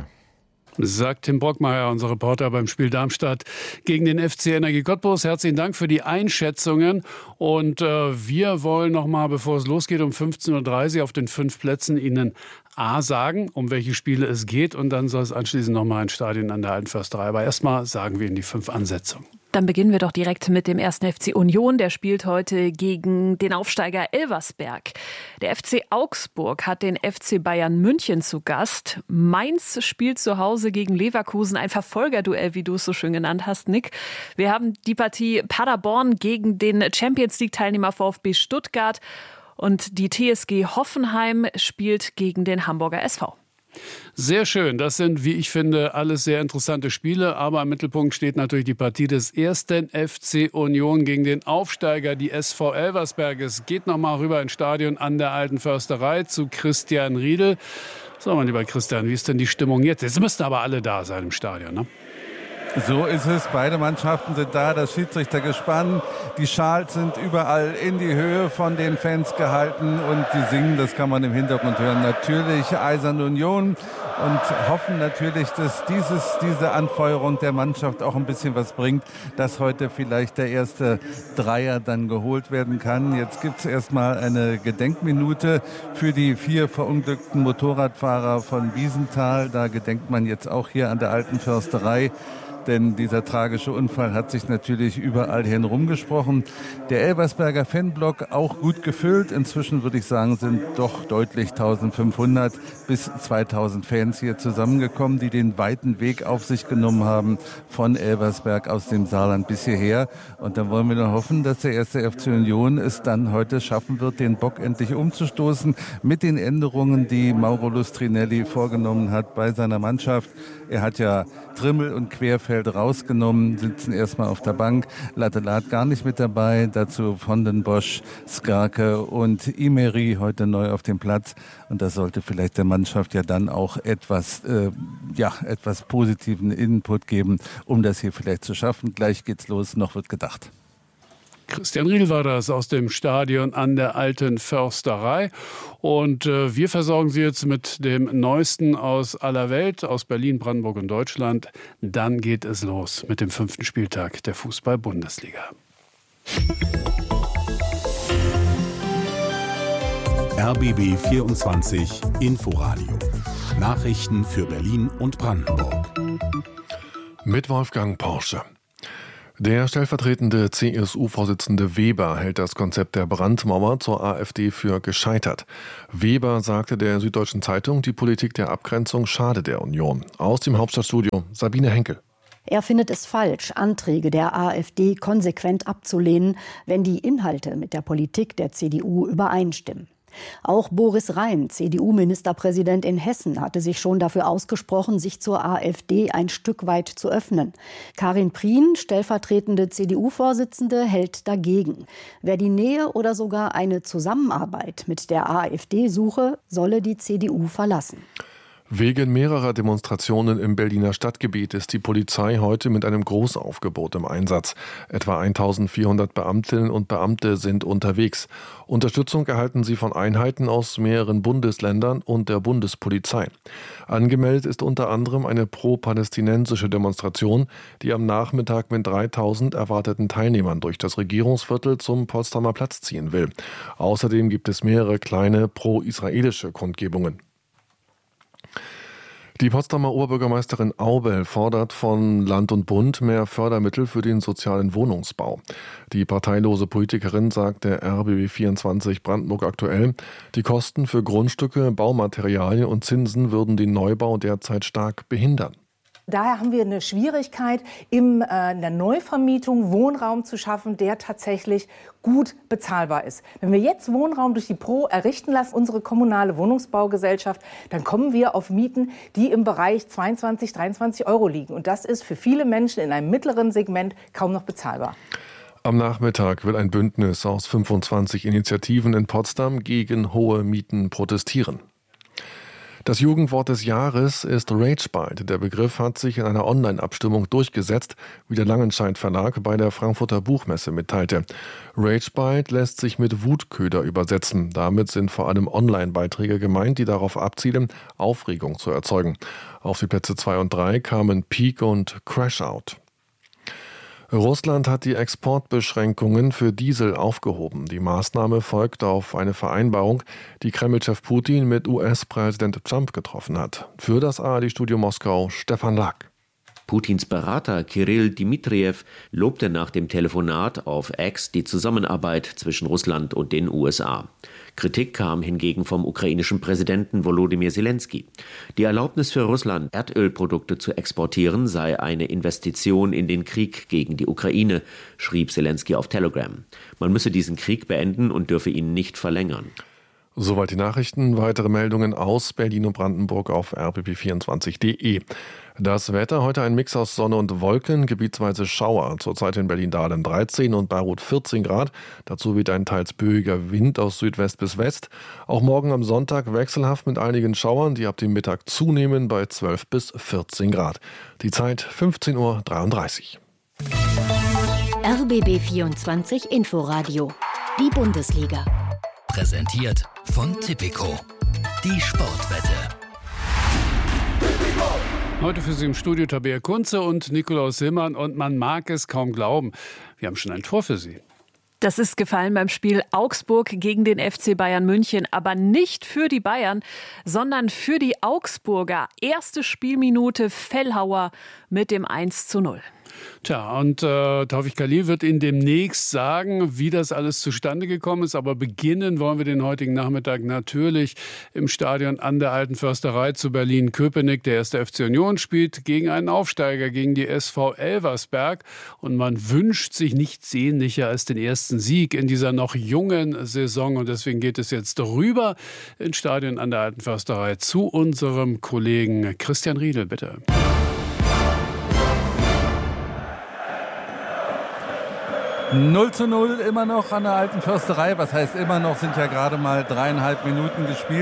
Sagt Tim Brockmeier, unser Reporter beim Spiel Darmstadt gegen den FC Energie Cottbus. Herzlichen Dank für die Einschätzungen. Und wir wollen noch mal, bevor es losgeht, um 15:30 Uhr auf den 5 Plätzen Ihnen sagen, um welche Spiele es geht. Und dann soll es anschließend noch mal ein Stadion an der Alten Försterei. Aber erstmal sagen wir Ihnen die 5 Ansetzungen. Dann beginnen wir doch direkt mit dem 1. FC Union. Der spielt heute gegen den Aufsteiger Elversberg. Der FC Augsburg hat den FC Bayern München zu Gast. Mainz spielt zu Hause gegen Leverkusen. Ein Verfolgerduell, wie du es so schön genannt hast, Nick. Wir haben die Partie Paderborn gegen den Champions-League-Teilnehmer VfB Stuttgart. Und die TSG Hoffenheim spielt gegen den Hamburger SV. Sehr schön. Das sind, wie ich finde, alles sehr interessante Spiele. Aber im Mittelpunkt steht natürlich die Partie des 1. FC Union gegen den Aufsteiger, die SV Elversberg. Es geht noch mal rüber ins Stadion an der Alten Försterei zu Christian Riedel. So, mein lieber Christian, wie ist denn die Stimmung jetzt? Jetzt müssten aber alle da sein im Stadion, ne? So ist es. Beide Mannschaften sind da. Das Schiedsrichtergespann. Die Schals sind überall in die Höhe von den Fans gehalten. Und sie singen, das kann man im Hintergrund hören, natürlich Eiserne Union. Und hoffen natürlich, dass diese Anfeuerung der Mannschaft auch ein bisschen was bringt, dass heute vielleicht der erste Dreier dann geholt werden kann. Jetzt gibt es erstmal eine Gedenkminute für die 4 verunglückten Motorradfahrer von Wiesenthal. Da gedenkt man jetzt auch hier an der Alten Försterei. Denn dieser tragische Unfall hat sich natürlich überall hin rumgesprochen. Der Elversberger Fanblock auch gut gefüllt. Inzwischen würde ich sagen, sind doch deutlich 1500 bis 2000 Fans hier zusammengekommen, die den weiten Weg auf sich genommen haben von Elversberg aus dem Saarland bis hierher. Und dann wollen wir nur hoffen, dass der 1. FC Union es dann heute schaffen wird, den Bock endlich umzustoßen mit den Änderungen, die Mauro Lustrinelli vorgenommen hat bei seiner Mannschaft. Er hat ja Trimmel und Querfeld rausgenommen, sitzen erstmal auf der Bank. Lattelat gar nicht mit dabei. Dazu von den Bosch, Skarke und Imeri heute neu auf dem Platz. Und das sollte vielleicht der Mannschaft ja dann auch etwas positiven Input geben, um das hier vielleicht zu schaffen. Gleich geht's los, noch wird gedacht. Christian Riedl war das aus dem Stadion an der Alten Försterei. Und wir versorgen Sie jetzt mit dem Neuesten aus aller Welt, aus Berlin, Brandenburg und Deutschland. Dann geht es los mit dem 5. Spieltag der Fußball-Bundesliga. RBB 24 Inforadio. Nachrichten für Berlin und Brandenburg. Mit Wolfgang Porsche. Der stellvertretende CSU-Vorsitzende Weber hält das Konzept der Brandmauer zur AfD für gescheitert. Weber sagte der Süddeutschen Zeitung, die Politik der Abgrenzung schade der Union. Aus dem Hauptstadtstudio Sabine Henkel. Er findet es falsch, Anträge der AfD konsequent abzulehnen, wenn die Inhalte mit der Politik der CDU übereinstimmen. Auch Boris Rhein, CDU-Ministerpräsident in Hessen, hatte sich schon dafür ausgesprochen, sich zur AfD ein Stück weit zu öffnen. Karin Prien, stellvertretende CDU-Vorsitzende, hält dagegen. Wer die Nähe oder sogar eine Zusammenarbeit mit der AfD suche, solle die CDU verlassen. Wegen mehrerer Demonstrationen im Berliner Stadtgebiet ist die Polizei heute mit einem Großaufgebot im Einsatz. Etwa 1400 Beamtinnen und Beamte sind unterwegs. Unterstützung erhalten sie von Einheiten aus mehreren Bundesländern und der Bundespolizei. Angemeldet ist unter anderem eine pro-palästinensische Demonstration, die am Nachmittag mit 3000 erwarteten Teilnehmern durch das Regierungsviertel zum Potsdamer Platz ziehen will. Außerdem gibt es mehrere kleine pro-israelische Kundgebungen. Die Potsdamer Oberbürgermeisterin Aubel fordert von Land und Bund mehr Fördermittel für den sozialen Wohnungsbau. Die parteilose Politikerin sagt der RBB24 Brandenburg aktuell, die Kosten für Grundstücke, Baumaterialien und Zinsen würden den Neubau derzeit stark behindern. Daher haben wir eine Schwierigkeit, in der Neuvermietung Wohnraum zu schaffen, der tatsächlich gut bezahlbar ist. Wenn wir jetzt Wohnraum durch die Pro errichten lassen, unsere kommunale Wohnungsbaugesellschaft, dann kommen wir auf Mieten, die im Bereich 22, 23 € liegen. Und das ist für viele Menschen in einem mittleren Segment kaum noch bezahlbar. Am Nachmittag will ein Bündnis aus 25 Initiativen in Potsdam gegen hohe Mieten protestieren. Das Jugendwort des Jahres ist Ragebite. Der Begriff hat sich in einer Online-Abstimmung durchgesetzt, wie der Langenscheidt Verlag bei der Frankfurter Buchmesse mitteilte. Ragebite lässt sich mit Wutköder übersetzen. Damit sind vor allem Online-Beiträge gemeint, die darauf abzielen, Aufregung zu erzeugen. Auf die Plätze 2 und 3 kamen Peak und Crashout. Russland hat die Exportbeschränkungen für Diesel aufgehoben. Die Maßnahme folgt auf eine Vereinbarung, die Kreml-Chef Putin mit US-Präsident Trump getroffen hat. Für das ARD-Studio Moskau Stefan Lack. Putins Berater Kirill Dmitriev lobte nach dem Telefonat auf X die Zusammenarbeit zwischen Russland und den USA. Kritik kam hingegen vom ukrainischen Präsidenten Volodymyr Zelensky. Die Erlaubnis für Russland, Erdölprodukte zu exportieren, sei eine Investition in den Krieg gegen die Ukraine, schrieb Zelensky auf Telegram. Man müsse diesen Krieg beenden und dürfe ihn nicht verlängern. Soweit die Nachrichten. Weitere Meldungen aus Berlin und Brandenburg auf rbb24.de. Das Wetter, heute ein Mix aus Sonne und Wolken, gebietsweise Schauer. Zurzeit in Berlin-Dahlem 13 und Bayreuth 14 Grad. Dazu weht ein teils böiger Wind aus Südwest bis West. Auch morgen am Sonntag wechselhaft mit einigen Schauern, die ab dem Mittag zunehmen bei 12 bis 14 Grad. Die Zeit 15:33 Uhr. RBB 24 Inforadio. Die Bundesliga. Präsentiert von Tipico. Die Sportwette. Heute für Sie im Studio Tabea Kunze und Nikolaus Simmern. Und man mag es kaum glauben, wir haben schon ein Tor für Sie. Das ist gefallen beim Spiel Augsburg gegen den FC Bayern München. Aber nicht für die Bayern, sondern für die Augsburger. Erste Spielminute Fellhauer mit dem 1:0. Tja, und Taufik Khalil wird Ihnen demnächst sagen, wie das alles zustande gekommen ist. Aber beginnen wollen wir den heutigen Nachmittag natürlich im Stadion an der Alten Försterei zu Berlin-Köpenick. Der 1. FC Union spielt gegen einen Aufsteiger, gegen die SV Elversberg. Und man wünscht sich nichts sehnlicher als den ersten Sieg in dieser noch jungen Saison. Und deswegen geht es jetzt rüber ins Stadion an der Alten Försterei zu unserem Kollegen Christian Riedl, bitte. 0:0 immer noch an der Alten Försterei. Was heißt immer noch, sind ja gerade mal 3,5 Minuten gespielt.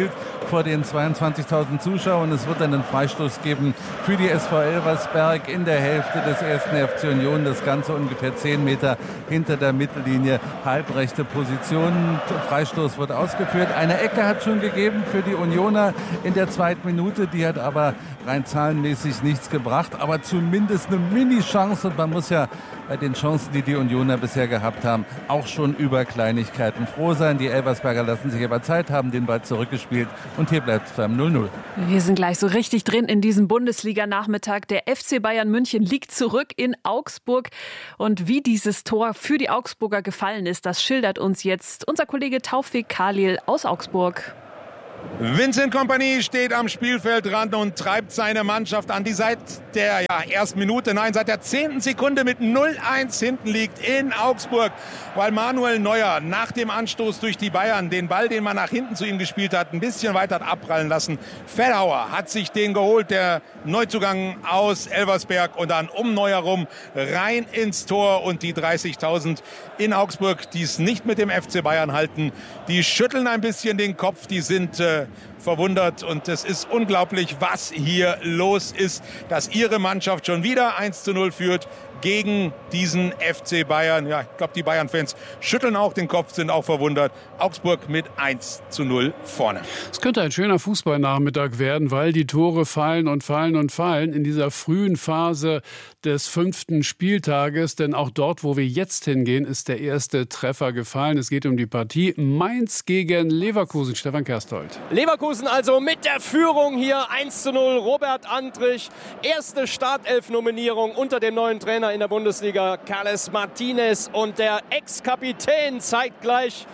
vor den 22.000 Zuschauern. Es wird einen Freistoß geben für die SV Elversberg in der Hälfte des ersten FC Union. Das Ganze ungefähr 10 Meter hinter der Mittellinie, halbrechte Position. Freistoß wird ausgeführt. Eine Ecke hat schon gegeben für die Unioner in der zweiten Minute. Die hat aber rein zahlenmäßig nichts gebracht, aber zumindest eine Mini-Chance. Und man muss ja bei den Chancen, die die Unioner bisher gehabt haben, auch schon über Kleinigkeiten froh sein. Die Elversberger lassen sich aber Zeit, haben den Ball zurückgespielt und hier bleibt es beim 0-0. Wir sind gleich so richtig drin in diesem Bundesliga-Nachmittag. Der FC Bayern München liegt zurück in Augsburg. Und wie dieses Tor für die Augsburger gefallen ist, das schildert uns jetzt unser Kollege Taufik Khalil aus Augsburg. Vincent Kompany steht am Spielfeldrand und treibt seine Mannschaft an, die seit der ersten Minute, seit der 10. Sekunde mit 0-1 hinten liegt in Augsburg, weil Manuel Neuer nach dem Anstoß durch die Bayern den Ball, den man nach hinten zu ihm gespielt hat, ein bisschen weiter hat abprallen lassen. Feldhauer hat sich den geholt, der Neuzugang aus Elversberg, und dann um Neuer rum rein ins Tor, und die 30.000 in Augsburg, die es nicht mit dem FC Bayern halten, die schütteln ein bisschen den Kopf, die sind verwundert, und es ist unglaublich, was hier los ist, dass ihre Mannschaft schon wieder 1-0 führt gegen diesen FC Bayern. Ja, ich glaube, die Bayern-Fans schütteln auch den Kopf, sind auch verwundert. Augsburg mit 1-0 vorne. Es könnte ein schöner Fußballnachmittag werden, weil die Tore fallen und fallen und fallen in dieser frühen Phase des 5. Spieltages. Denn auch dort, wo wir jetzt hingehen, ist der erste Treffer gefallen. Es geht um die Partie Mainz gegen Leverkusen. Stefan Kersthold. Leverkusen also mit der Führung hier 1-0. Robert Andrich, erste Startelf-Nominierung unter dem neuen Trainer in der Bundesliga, Carles Martinez, und der Ex-Kapitän zeigt gleich,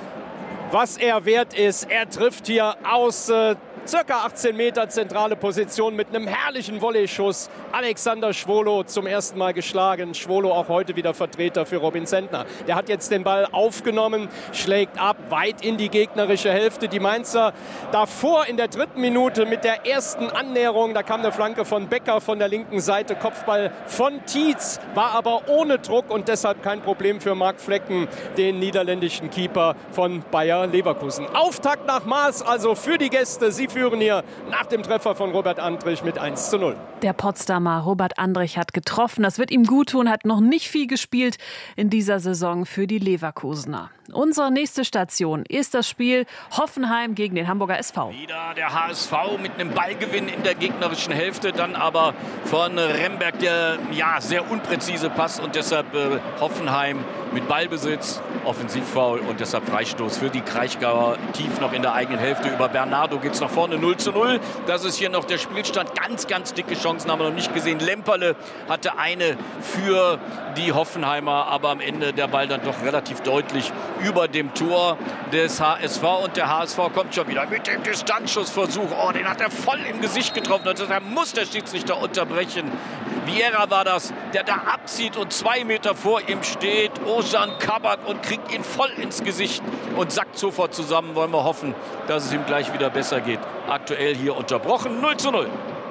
was er wert ist. Er trifft hier aus circa 18 Meter zentrale Position mit einem herrlichen Volley-Schuss. Alexander Schwolo zum ersten Mal geschlagen. Schwolo auch heute wieder Vertreter für Robin Zentner. Der hat jetzt den Ball aufgenommen, schlägt ab, weit in die gegnerische Hälfte. Die Mainzer davor in der 3. Minute mit der ersten Annäherung. Da kam eine Flanke von Becker von der linken Seite. Kopfball von Tietz, war aber ohne Druck und deshalb kein Problem für Marc Flecken, den niederländischen Keeper von Bayer Leverkusen. Auftakt nach Maß also für die Gäste. Sie führen hier nach dem Treffer von Robert Andrich mit 1-0. Der Potsdamer Robert Andrich hat getroffen. Das wird ihm gut tun, hat noch nicht viel gespielt in dieser Saison für die Leverkusener. Unsere nächste Station ist das Spiel Hoffenheim gegen den Hamburger SV. Wieder der HSV mit einem Ballgewinn in der gegnerischen Hälfte, dann aber von Remberg der sehr unpräzise Pass, und deshalb Hoffenheim mit Ballbesitz, Offensivfoul und deshalb Freistoß für die Kraichgauer tief noch in der eigenen Hälfte. Über Bernardo geht es nach vorne 0-0. Das ist hier noch der Spielstand. Ganz, ganz dicke Chancen haben wir noch nicht gesehen. Lemperle hatte eine für die Hoffenheimer, aber am Ende der Ball dann doch relativ deutlich über dem Tor des HSV, und der HSV kommt schon wieder mit dem Distanzschussversuch. Oh, den hat er voll im Gesicht getroffen, und deshalb muss der Schiedsrichter unterbrechen. Vieira war das, der da abzieht und 2 Meter vor ihm steht. Ozan Kabak, und kriegt ihn voll ins Gesicht und sackt sofort zusammen. Wollen wir hoffen, dass es ihm gleich wieder besser geht. Aktuell hier unterbrochen, 0-0.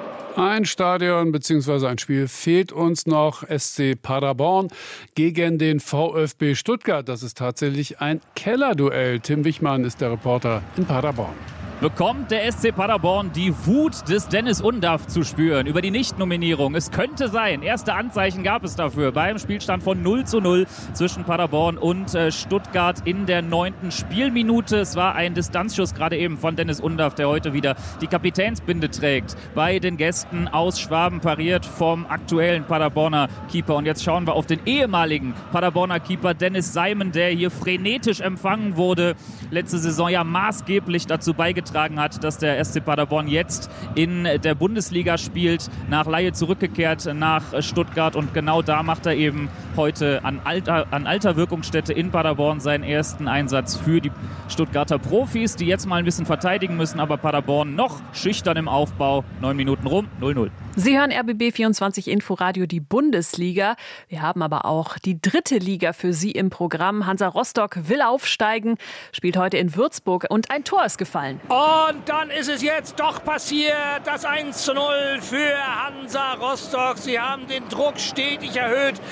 Ein Stadion bzw. ein Spiel fehlt uns noch. SC Paderborn gegen den VfB Stuttgart. Das ist tatsächlich ein Kellerduell. Tim Wichmann ist der Reporter in Paderborn. Bekommt der SC Paderborn die Wut des Dennis Undaff zu spüren über die Nichtnominierung? Es könnte sein. Erste Anzeichen gab es dafür beim Spielstand von 0-0 zwischen Paderborn und Stuttgart in der 9. Spielminute. Es war ein Distanzschuss gerade eben von Dennis Undaff, der heute wieder die Kapitänsbinde trägt. Bei den Gästen aus Schwaben, pariert vom aktuellen Paderborner Keeper. Und jetzt schauen wir auf den ehemaligen Paderborner Keeper Dennis Seimen, der hier frenetisch empfangen wurde. Letzte Saison ja maßgeblich dazu beigetragen hat, dass der SC Paderborn jetzt in der Bundesliga spielt, nach Leihe zurückgekehrt nach Stuttgart, und genau da macht er eben heute an alter Wirkungsstätte in Paderborn seinen ersten Einsatz für die Stuttgarter Profis, die jetzt mal ein bisschen verteidigen müssen, aber Paderborn noch schüchtern im Aufbau. 9 Minuten rum, 0-0. Sie hören RBB 24 Inforadio, die Bundesliga. Wir haben aber auch die 3. Liga für Sie im Programm. Hansa Rostock will aufsteigen, spielt heute in Würzburg, und ein Tor ist gefallen. Und dann ist es jetzt doch passiert, das 1-0 für Hansa Rostock. Sie haben den Druck stetig erhöht im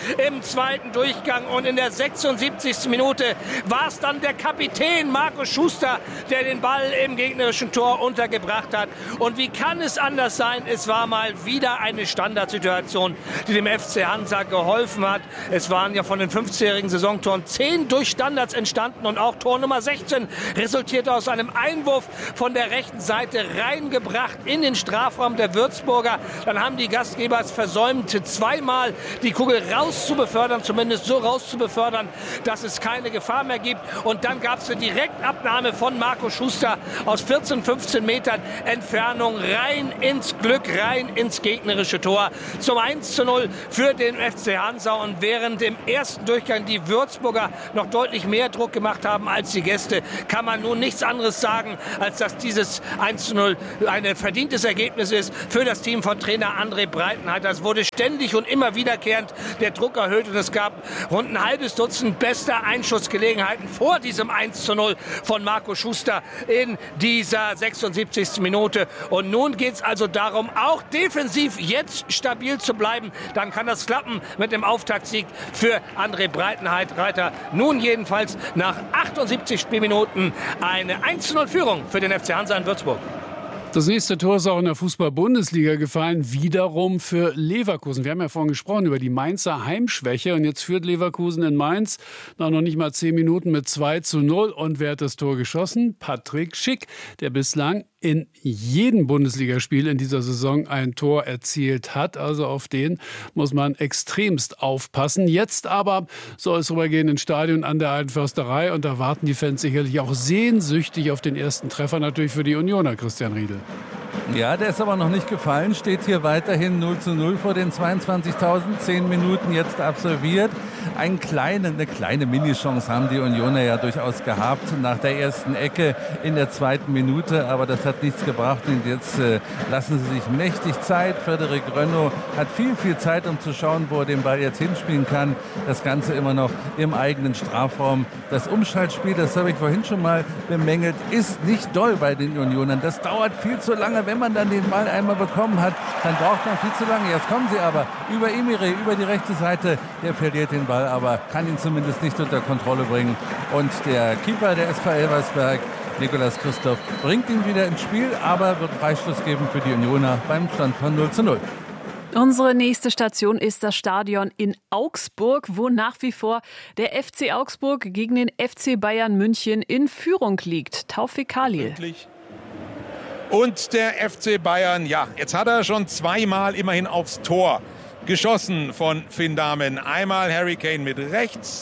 zweiten Durchgang. Und in der 76. Minute war es dann der Kapitän Marco Schuster, der den Ball im gegnerischen Tor untergebracht hat. Und wie kann es anders sein? Es war mal wieder eine Standardsituation, die dem FC Hansa geholfen hat. Es waren ja von den 15-jährigen Saisontoren 10 durch Standards entstanden und auch Tor Nummer 16 resultierte aus einem Einwurf von der rechten Seite reingebracht in den Strafraum der Würzburger. Dann haben die Gastgeber es versäumt, zweimal die Kugel rauszubefördern, zumindest so rauszubefördern, dass es keine Gefahr mehr gibt. Und dann gab es eine Direktabnahme von Marco Schuster aus 14, 15 Metern Entfernung rein ins Glück, rein ins gegnerische Tor zum 1:0 für den FC Hansa. Und während im ersten Durchgang die Würzburger noch deutlich mehr Druck gemacht haben als die Gäste, kann man nun nichts anderes sagen, als dass dieses 1:0 ein verdientes Ergebnis ist für das Team von Trainer André Breitenreiter. Es wurde ständig und immer wiederkehrend der Druck erhöht und es gab rund ein halbes Dutzend bester Einschussgelegenheiten vor diesem 1:0 von Marco Schuster in dieser 76. Minute. Und nun geht es also darum, auch defensiv jetzt stabil zu bleiben. Dann kann das klappen mit dem Auftaktsieg für André Breitenreiter. Nun jedenfalls nach 78 Spielminuten eine 1:0-Führung für den FC Hansa in Würzburg. Das nächste Tor ist auch in der Fußball-Bundesliga gefallen, wiederum für Leverkusen. Wir haben ja vorhin gesprochen über die Mainzer Heimschwäche und jetzt führt Leverkusen in Mainz nach noch nicht mal 10 Minuten mit 2:0. Und wer hat das Tor geschossen? Patrick Schick, der bislang in jedem Bundesligaspiel in dieser Saison ein Tor erzielt hat. Also auf den muss man extremst aufpassen. Jetzt aber soll es rübergehen ins Stadion an der Alten Försterei und da warten die Fans sicherlich auch sehnsüchtig auf den ersten Treffer, natürlich für die Unioner, Christian Riedel. Ja, der ist aber noch nicht gefallen, steht hier weiterhin 0:0 vor den 22.000, 10 Minuten jetzt absolviert. Eine kleine Minichance haben die Unioner ja durchaus gehabt nach der ersten Ecke in der zweiten Minute, aber das hat nichts gebracht und jetzt lassen sie sich mächtig Zeit. Frederik Rönno hat viel Zeit, um zu schauen, wo er den Ball jetzt hinspielen kann. Das Ganze immer noch im eigenen Strafraum. Das Umschaltspiel, das habe ich vorhin schon mal bemängelt, ist nicht doll bei den Unionern. Das dauert viel zu lange. Wenn man dann den Ball einmal bekommen hat, dann braucht man viel zu lange. Jetzt kommen sie aber über Emire, über die rechte Seite. Der verliert den Ball, aber kann ihn zumindest nicht unter Kontrolle bringen. Und der Keeper der SV Elversberg, Nicolas Christoph, bringt ihn wieder ins Spiel, aber wird Freistoß geben für die Unioner beim Stand von 0:0. Unsere nächste Station ist das Stadion in Augsburg, wo nach wie vor der FC Augsburg gegen den FC Bayern München in Führung liegt. Taufik Khalil. Und der FC Bayern, ja, jetzt hat er schon zweimal immerhin aufs Tor geschossen von Finn Dahmen. Einmal Harry Kane mit rechts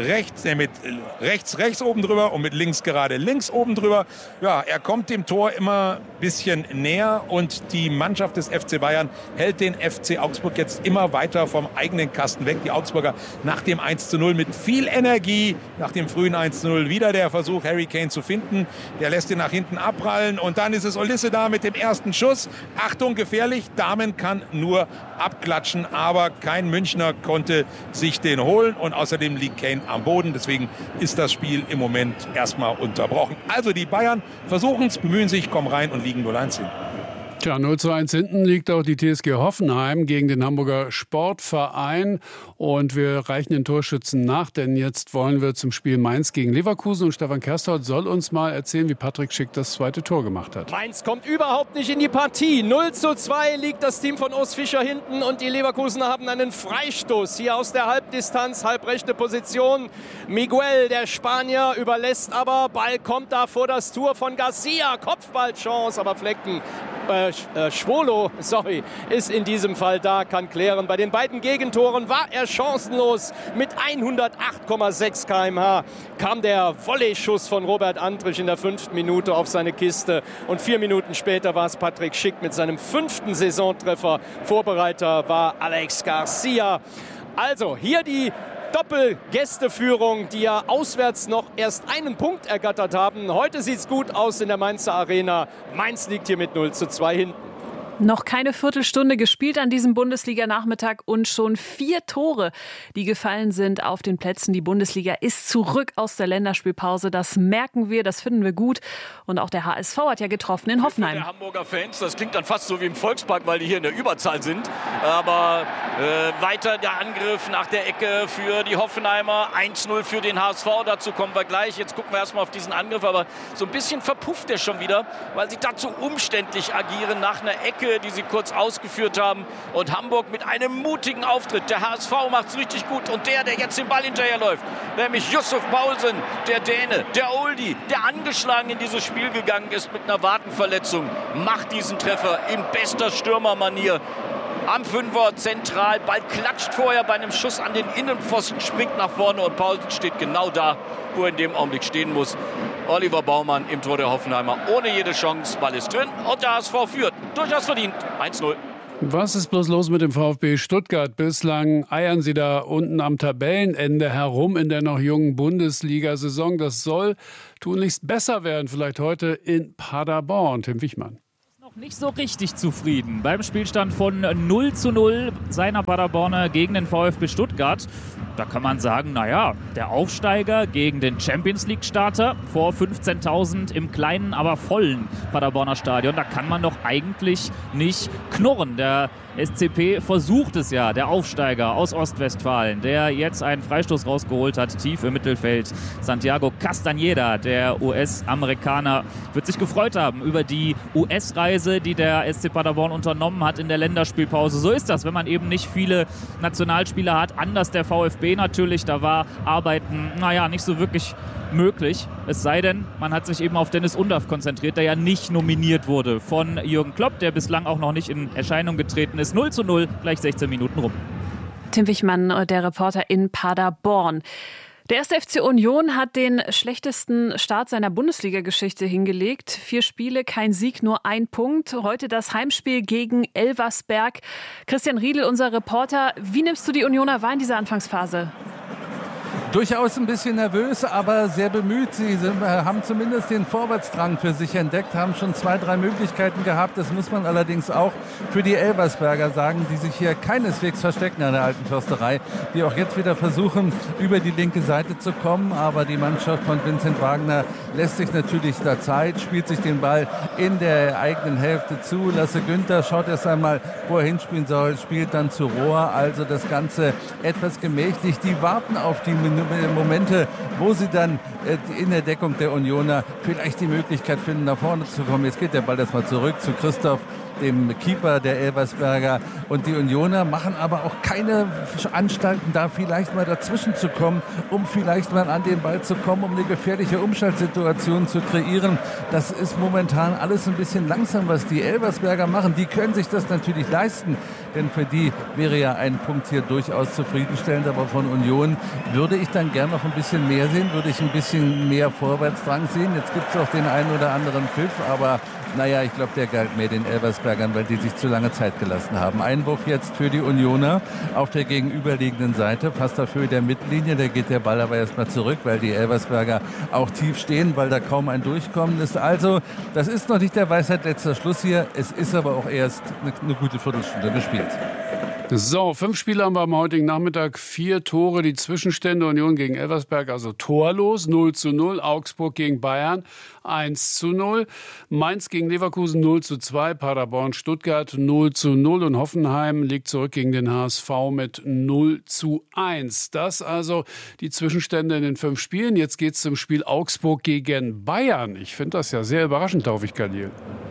oben drüber und mit links gerade links oben drüber. Ja, er kommt dem Tor immer ein bisschen näher und die Mannschaft des FC Bayern hält den FC Augsburg jetzt immer weiter vom eigenen Kasten weg. Die Augsburger nach dem 1:0 mit viel Energie, nach dem frühen 1:0 wieder der Versuch, Harry Kane zu finden. Der lässt ihn nach hinten abprallen und dann ist es Olisse da mit dem ersten Schuss. Achtung, gefährlich, Dahmen kann nur abklatschen, aber kein Münchner konnte sich den holen und außerdem liegt Kane am Boden. Deswegen ist das Spiel im Moment erstmal unterbrochen. Also die Bayern versuchen es, bemühen sich, kommen rein und liegen 0:1 hin. Tja, 0:1 hinten liegt auch die TSG Hoffenheim gegen den Hamburger Sportverein. Und wir reichen den Torschützen nach, denn jetzt wollen wir zum Spiel Mainz gegen Leverkusen. Und Stefan Kerstorff soll uns mal erzählen, wie Patrick Schick das zweite Tor gemacht hat. Mainz kommt überhaupt nicht in die Partie. 0:2 liegt das Team von Urs Fischer hinten und die Leverkusener haben einen Freistoß hier aus der Halbdistanz, halbrechte Position. Miguel, der Spanier, überlässt aber, Ball kommt da vor das Tor von Garcia. Kopfballchance, aber Flecken. Schwolo, ist in diesem Fall da, kann klären. Bei den beiden Gegentoren war er chancenlos. Mit 108,6 km/h kam der Volley-Schuss von Robert Andrich in der 5. Minute auf seine Kiste. Und 4 Minuten später war es Patrick Schick mit seinem 5. Saisontreffer. Vorbereiter war Alex Garcia. Also hier die Doppelgästeführung, die ja auswärts noch erst einen Punkt ergattert haben. Heute sieht es gut aus in der Mainzer Arena. Mainz liegt hier mit 0:2 hinten. Noch keine Viertelstunde gespielt an diesem Bundesliga-Nachmittag und schon 4 Tore, die gefallen sind auf den Plätzen. Die Bundesliga ist zurück aus der Länderspielpause. Das merken wir, das finden wir gut. Und auch der HSV hat ja getroffen in Hoffenheim. Der Hamburger Fans, das klingt dann fast so wie im Volkspark, weil die hier in der Überzahl sind. Aber weiter der Angriff nach der Ecke für die Hoffenheimer. 1-0 für den HSV, dazu kommen wir gleich. Jetzt gucken wir erstmal auf diesen Angriff, aber so ein bisschen verpufft der schon wieder, weil sie dazu umständlich agieren nach einer Ecke, die sie kurz ausgeführt haben. Und Hamburg mit einem mutigen Auftritt. Der HSV macht es richtig gut. Und der jetzt den Ball hinterherläuft, nämlich Yusuf Poulsen, der Däne, der Oldie, der angeschlagen in dieses Spiel gegangen ist mit einer Wadenverletzung, macht diesen Treffer in bester Stürmermanier. Am Fünfer zentral, Ball klatscht vorher bei einem Schuss an den Innenpfosten, springt nach vorne und Poulsen steht genau da, wo er in dem Augenblick stehen muss. Oliver Baumann im Tor der Hoffenheimer ohne jede Chance, Ball ist drin und der HSV führt. Durchaus verdient, 1-0. Was ist bloß los mit dem VfB Stuttgart? Bislang eiern sie da unten am Tabellenende herum in der noch jungen Bundesliga-Saison. Das soll tunlichst besser werden, vielleicht heute in Paderborn. Tim Wichmann. Nicht so richtig zufrieden beim Spielstand von 0-0 seiner Paderborner gegen den VfB Stuttgart. Da kann man sagen, naja, der Aufsteiger gegen den Champions-League-Starter vor 15.000 im kleinen, aber vollen Paderborner Stadion. Da kann man doch eigentlich nicht knurren. Der SCP versucht es ja, der Aufsteiger aus Ostwestfalen, der jetzt einen Freistoß rausgeholt hat, tief im Mittelfeld. Santiago Castañeda, der US-Amerikaner, wird sich gefreut haben über die US-Reise, die der SC Paderborn unternommen hat in der Länderspielpause. So ist das, wenn man eben nicht viele Nationalspieler hat. Anders der VfB natürlich, da war Arbeiten, nicht so wirklich möglich. Es sei denn, man hat sich eben auf Dennis Undaff konzentriert, der ja nicht nominiert wurde von Jürgen Klopp, der bislang auch noch nicht in Erscheinung getreten ist. 0-0, gleich 16 Minuten rum. Tim Wichmann, der Reporter in Paderborn. Der 1. FC Union hat den schlechtesten Start seiner Bundesliga-Geschichte hingelegt. 4 Spiele, kein Sieg, nur 1 Punkt. Heute das Heimspiel gegen Elversberg. Christian Riedl, unser Reporter. Wie nimmst du die Unioner wahr in dieser Anfangsphase? Durchaus ein bisschen nervös, aber sehr bemüht. Sie haben zumindest den Vorwärtsdrang für sich entdeckt, haben schon 2, 3 Möglichkeiten gehabt. Das muss man allerdings auch für die Elversberger sagen, die sich hier keineswegs verstecken an der Alten Försterei, die auch jetzt wieder versuchen, über die linke Seite zu kommen. Aber die Mannschaft von Vincent Wagner lässt sich natürlich da Zeit, spielt sich den Ball in der eigenen Hälfte zu. Lasse Günther schaut erst einmal, wo er hinspielen soll, spielt dann zu Rohr. Also das Ganze etwas gemächlich. Die warten auf die Momente, wo sie dann in der Deckung der Unioner vielleicht die Möglichkeit finden, nach vorne zu kommen. Jetzt geht der Ball erstmal zurück zu Christoph, dem Keeper der Elversberger. Und die Unioner machen aber auch keine Anstalten, da vielleicht mal dazwischen zu kommen, um vielleicht mal an den Ball zu kommen, um eine gefährliche Umschaltsituation zu kreieren. Das ist momentan alles ein bisschen langsam, was die Elversberger machen. Die können sich das natürlich leisten, denn für die wäre ja ein Punkt hier durchaus zufriedenstellend. Aber von Union würde ich dann gern noch ein bisschen mehr sehen, würde ich ein bisschen mehr Vorwärtsdrang sehen. Jetzt gibt es auch den einen oder anderen Pfiff, aber ich glaube, der galt mehr den Elversbergern, weil die sich zu lange Zeit gelassen haben. Einwurf jetzt für die Unioner auf der gegenüberliegenden Seite, fast auf Höhe der Mittellinie. Da geht der Ball aber erstmal zurück, weil die Elversberger auch tief stehen, weil da kaum ein Durchkommen ist. Also, das ist noch nicht der Weisheit letzter Schluss hier. Es ist aber auch erst eine gute Viertelstunde gespielt. So, 5 Spiele haben wir am heutigen Nachmittag, 4 Tore, die Zwischenstände Union gegen Elversberg, also torlos, 0-0, Augsburg gegen Bayern 1-0, Mainz gegen Leverkusen 0-2, Paderborn Stuttgart 0-0 und Hoffenheim liegt zurück gegen den HSV mit 0-1. Das also die Zwischenstände in den 5 Spielen. Jetzt geht es zum Spiel Augsburg gegen Bayern. Ich finde das ja sehr überraschend, Taufik Khalil.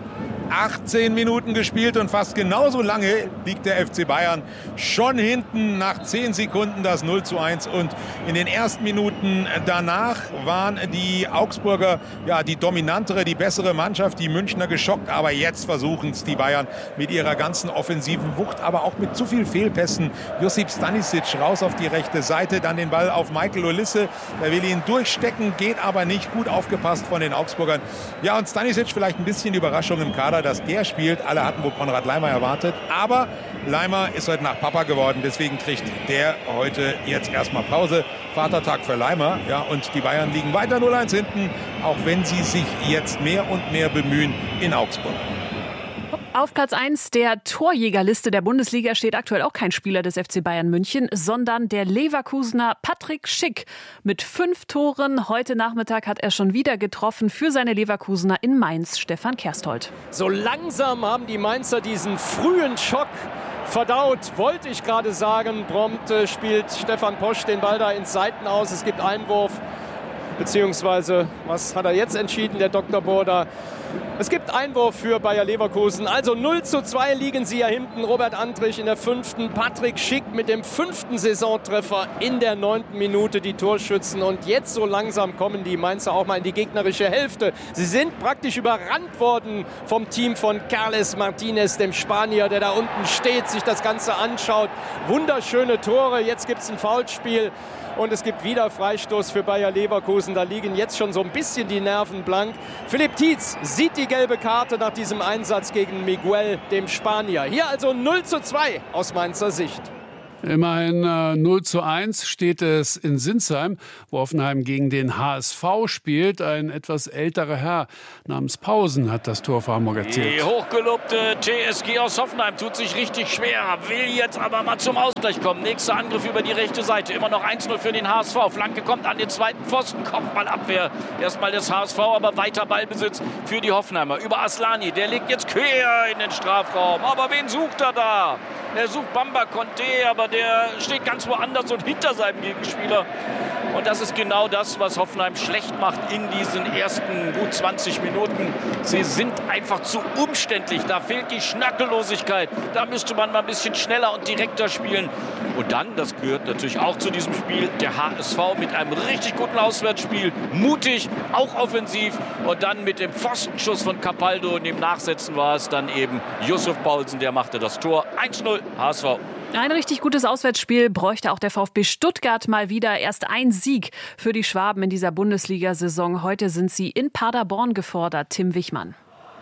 18 Minuten gespielt und fast genauso lange liegt der FC Bayern schon hinten. Nach 10 Sekunden das 0-1 und in den ersten Minuten danach waren die Augsburger die dominantere, die bessere Mannschaft, die Münchner geschockt. Aber jetzt versuchen es die Bayern mit ihrer ganzen offensiven Wucht, aber auch mit zu viel Fehlpässen. Josip Stanisic raus auf die rechte Seite, dann den Ball auf Michael Olisse. Der will ihn durchstecken, geht aber nicht. Gut aufgepasst von den Augsburgern. Ja, und Stanisic vielleicht ein bisschen Überraschung im Kader, dass der spielt. Alle hatten wohl Konrad Laimer erwartet. Aber Laimer ist heute Nacht Papa geworden. Deswegen kriegt der heute jetzt erstmal Pause. Vatertag für Laimer. Ja, und die Bayern liegen weiter 0-1 hinten, auch wenn sie sich jetzt mehr und mehr bemühen in Augsburg. Auf Platz 1 der Torjägerliste der Bundesliga steht aktuell auch kein Spieler des FC Bayern München, sondern der Leverkusener Patrick Schick. Mit 5 Toren heute Nachmittag hat er schon wieder getroffen für seine Leverkusener in Mainz, Stefan Kersthold. So langsam haben die Mainzer diesen frühen Schock verdaut, wollte ich gerade sagen. Prompt spielt Stefan Posch den Ball da ins Seitenaus. Es gibt Einwurf, beziehungsweise, was hat er jetzt entschieden, der Dr. Burda? Es gibt Einwurf für Bayer Leverkusen. Also 0:2 liegen sie ja hinten. Robert Andrich in der 5. Patrick Schick mit dem 5. Saisontreffer in der 9. Minute, die Torschützen. Und jetzt so langsam kommen die Mainzer auch mal in die gegnerische Hälfte. Sie sind praktisch überrannt worden vom Team von Carles Martinez, dem Spanier, der da unten steht, sich das Ganze anschaut. Wunderschöne Tore. Jetzt gibt es ein Foulspiel. Und es gibt wieder Freistoß für Bayer Leverkusen. Da liegen jetzt schon so ein bisschen die Nerven blank. Philipp Tietz sieht die gelbe Karte nach diesem Einsatz gegen Miguel, dem Spanier. Hier also 0:2 aus Mainzer Sicht. Immerhin 0:1 steht es in Sinsheim, wo Hoffenheim gegen den HSV spielt. Ein etwas älterer Herr namens Pausen hat das Tor für Hamburg erzielt. Die hochgelobte TSG aus Hoffenheim tut sich richtig schwer, will jetzt aber mal zum Ausgleich kommen. Nächster Angriff über die rechte Seite, immer noch 1:0 für den HSV. Flanke kommt an den zweiten Pfosten, Kopfballabwehr. Erstmal des HSV, aber weiter Ballbesitz für die Hoffenheimer. Über Aslani, der legt jetzt quer in den Strafraum. Aber wen sucht er da? Er sucht Bamba Conte, aber der steht ganz woanders und hinter seinem Gegenspieler. Und das ist genau das, was Hoffenheim schlecht macht in diesen ersten gut 20 Minuten. Sie sind einfach zu umständlich. Da fehlt die Schnackellosigkeit. Da müsste man mal ein bisschen schneller und direkter spielen. Und dann, das gehört natürlich auch zu diesem Spiel, der HSV mit einem richtig guten Auswärtsspiel. Mutig, auch offensiv. Und dann mit dem Pfostenschuss von Capaldo. Und im Nachsetzen war es dann eben Yusuf Paulsen, der machte das Tor. 1:0 HSV. Ein richtig gutes Auswärtsspiel bräuchte auch der VfB Stuttgart mal wieder. Erst ein Sieg für die Schwaben in dieser Bundesliga-Saison. Heute sind sie in Paderborn gefordert. Tim Wichmann.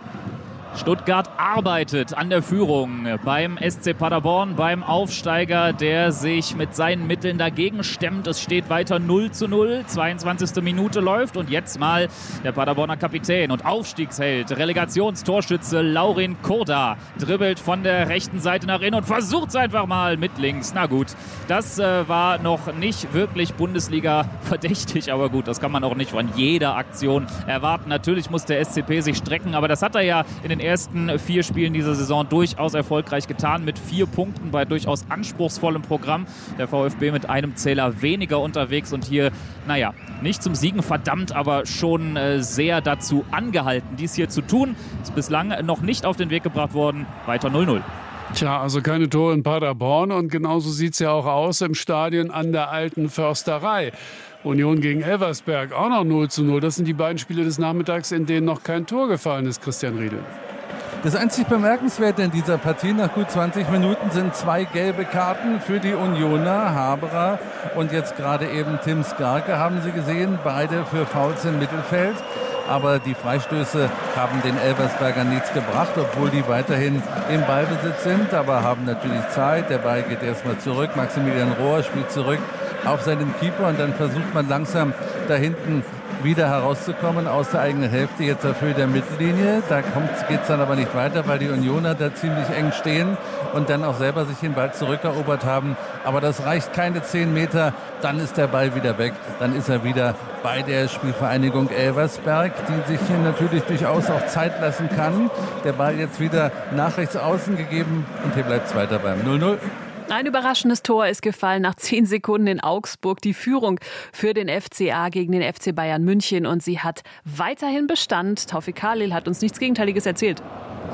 Stuttgart arbeitet an der Führung beim SC Paderborn, beim Aufsteiger, der sich mit seinen Mitteln dagegen stemmt. Es steht weiter 0:0, 22. Minute läuft und jetzt mal der Paderborner Kapitän und Aufstiegsheld, Relegationstorschütze Laurin Korda dribbelt von der rechten Seite nach innen und versucht es einfach mal mit links. Na gut, das war noch nicht wirklich Bundesliga verdächtig, aber gut, das kann man auch nicht von jeder Aktion erwarten. Natürlich muss der SCP sich strecken, aber das hat er ja in den ersten 4 Spielen dieser Saison durchaus erfolgreich getan, mit 4 Punkten bei durchaus anspruchsvollem Programm. Der VfB mit einem Zähler weniger unterwegs und hier, naja, nicht zum Siegen verdammt, aber schon sehr dazu angehalten, dies hier zu tun. Ist bislang noch nicht auf den Weg gebracht worden. Weiter 0:0. Tja, also keine Tore in Paderborn und genauso sieht es ja auch aus im Stadion an der Alten Försterei. Union gegen Elversberg auch noch 0:0. Das sind die beiden Spiele des Nachmittags, in denen noch kein Tor gefallen ist, Christian Riedel. Das einzig Bemerkenswerte in dieser Partie nach gut 20 Minuten sind 2 gelbe Karten für die Unioner, Haberer und jetzt gerade eben Tim Skarke, haben Sie gesehen, beide für Fouls im Mittelfeld. Aber die Freistöße haben den Elversbergern nichts gebracht, obwohl die weiterhin im Ballbesitz sind, aber haben natürlich Zeit. Der Ball geht erstmal zurück, Maximilian Rohr spielt zurück auf seinen Keeper und dann versucht man langsam da hinten wieder herauszukommen aus der eigenen Hälfte, jetzt auf Höhe der Mittellinie. Da geht es dann aber nicht weiter, weil die Unioner da ziemlich eng stehen und dann auch selber sich den Ball zurückerobert haben. Aber das reicht keine 10 Meter, dann ist der Ball wieder weg. Dann ist er wieder bei der Spielvereinigung Elversberg, die sich hier natürlich durchaus auch Zeit lassen kann. Der Ball jetzt wieder nach rechts außen gegeben und hier bleibt es weiter beim 0:0. Ein überraschendes Tor ist gefallen nach 10 Sekunden in Augsburg. Die Führung für den FCA gegen den FC Bayern München. Und sie hat weiterhin Bestand. Taufik Khalil hat uns nichts Gegenteiliges erzählt.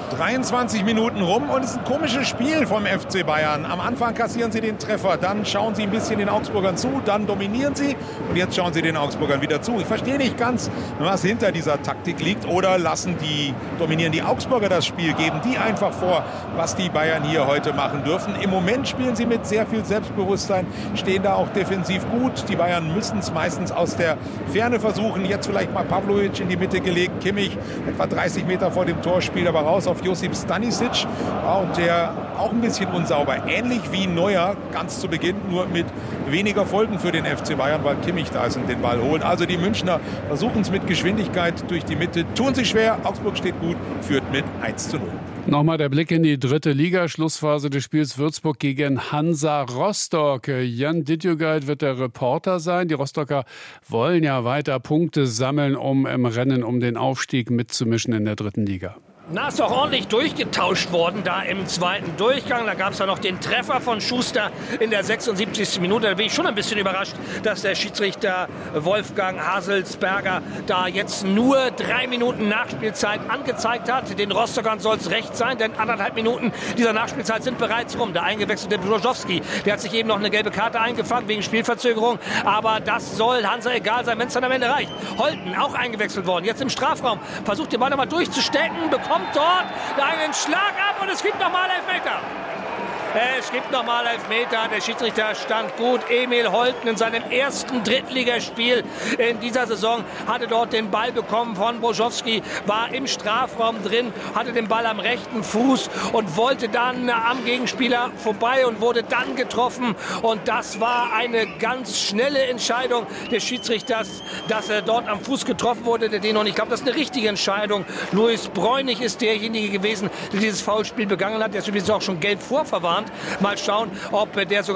23 Minuten rum und es ist ein komisches Spiel vom FC Bayern. Am Anfang kassieren sie den Treffer, dann schauen sie ein bisschen den Augsburgern zu, dann dominieren sie und jetzt schauen sie den Augsburgern wieder zu. Ich verstehe nicht ganz, was hinter dieser Taktik liegt, oder dominieren die Augsburger das Spiel, geben die einfach vor, was die Bayern hier heute machen dürfen. Im Moment spielen sie mit sehr viel Selbstbewusstsein, stehen da auch defensiv gut. Die Bayern müssen es meistens aus der Ferne versuchen. Jetzt vielleicht mal Pavlovic in die Mitte gelegt, Kimmich etwa 30 Meter vor dem Tor, spielt aber raus auf Josip Stanisic, und der auch ein bisschen unsauber, ähnlich wie Neuer ganz zu Beginn, nur mit weniger Folgen für den FC Bayern, weil Kimmich da ist und den Ball holt. Also die Münchner versuchen es mit Geschwindigkeit durch die Mitte, tun sich schwer, Augsburg steht gut, führt mit 1:0. Nochmal der Blick in die 3. Liga. Schlussphase des Spiels Würzburg gegen Hansa Rostock. Jan Dittjugait wird der Reporter sein. Die Rostocker wollen ja weiter Punkte sammeln, um im Rennen um den Aufstieg mitzumischen in der 3. Liga. Na, ist doch ordentlich durchgetauscht worden da im zweiten Durchgang. Da gab es ja noch den Treffer von Schuster in der 76. Minute. Da bin ich schon ein bisschen überrascht, dass der Schiedsrichter Wolfgang Haselsberger da jetzt nur 3 Minuten Nachspielzeit angezeigt hat. Den Rostockern soll es recht sein, denn 1,5 Minuten dieser Nachspielzeit sind bereits rum. Der eingewechselte Brzoskowski, der hat sich eben noch eine gelbe Karte eingefangen wegen Spielverzögerung. Aber das soll Hansa egal sein, wenn es dann am Ende reicht. Holten, auch eingewechselt worden, jetzt im Strafraum. Versucht den Ball nochmal durchzustecken, bekommt dort einen Schlag ab und es gibt nochmal Elfmeter. Es gibt nochmal Elfmeter. Der Schiedsrichter stand gut. Emil Holten in seinem ersten Drittligaspiel in dieser Saison hatte dort den Ball bekommen von Brzoskowski, war im Strafraum drin, hatte den Ball am rechten Fuß und wollte dann am Gegenspieler vorbei und wurde dann getroffen. Und das war eine ganz schnelle Entscheidung des Schiedsrichters, dass er dort am Fuß getroffen wurde. Und ich glaube, das ist eine richtige Entscheidung. Luis Bräunig ist derjenige gewesen, der dieses Foulspiel begangen hat. Der ist übrigens auch schon gelb vorverwarnt. Mal schauen, ob der sogar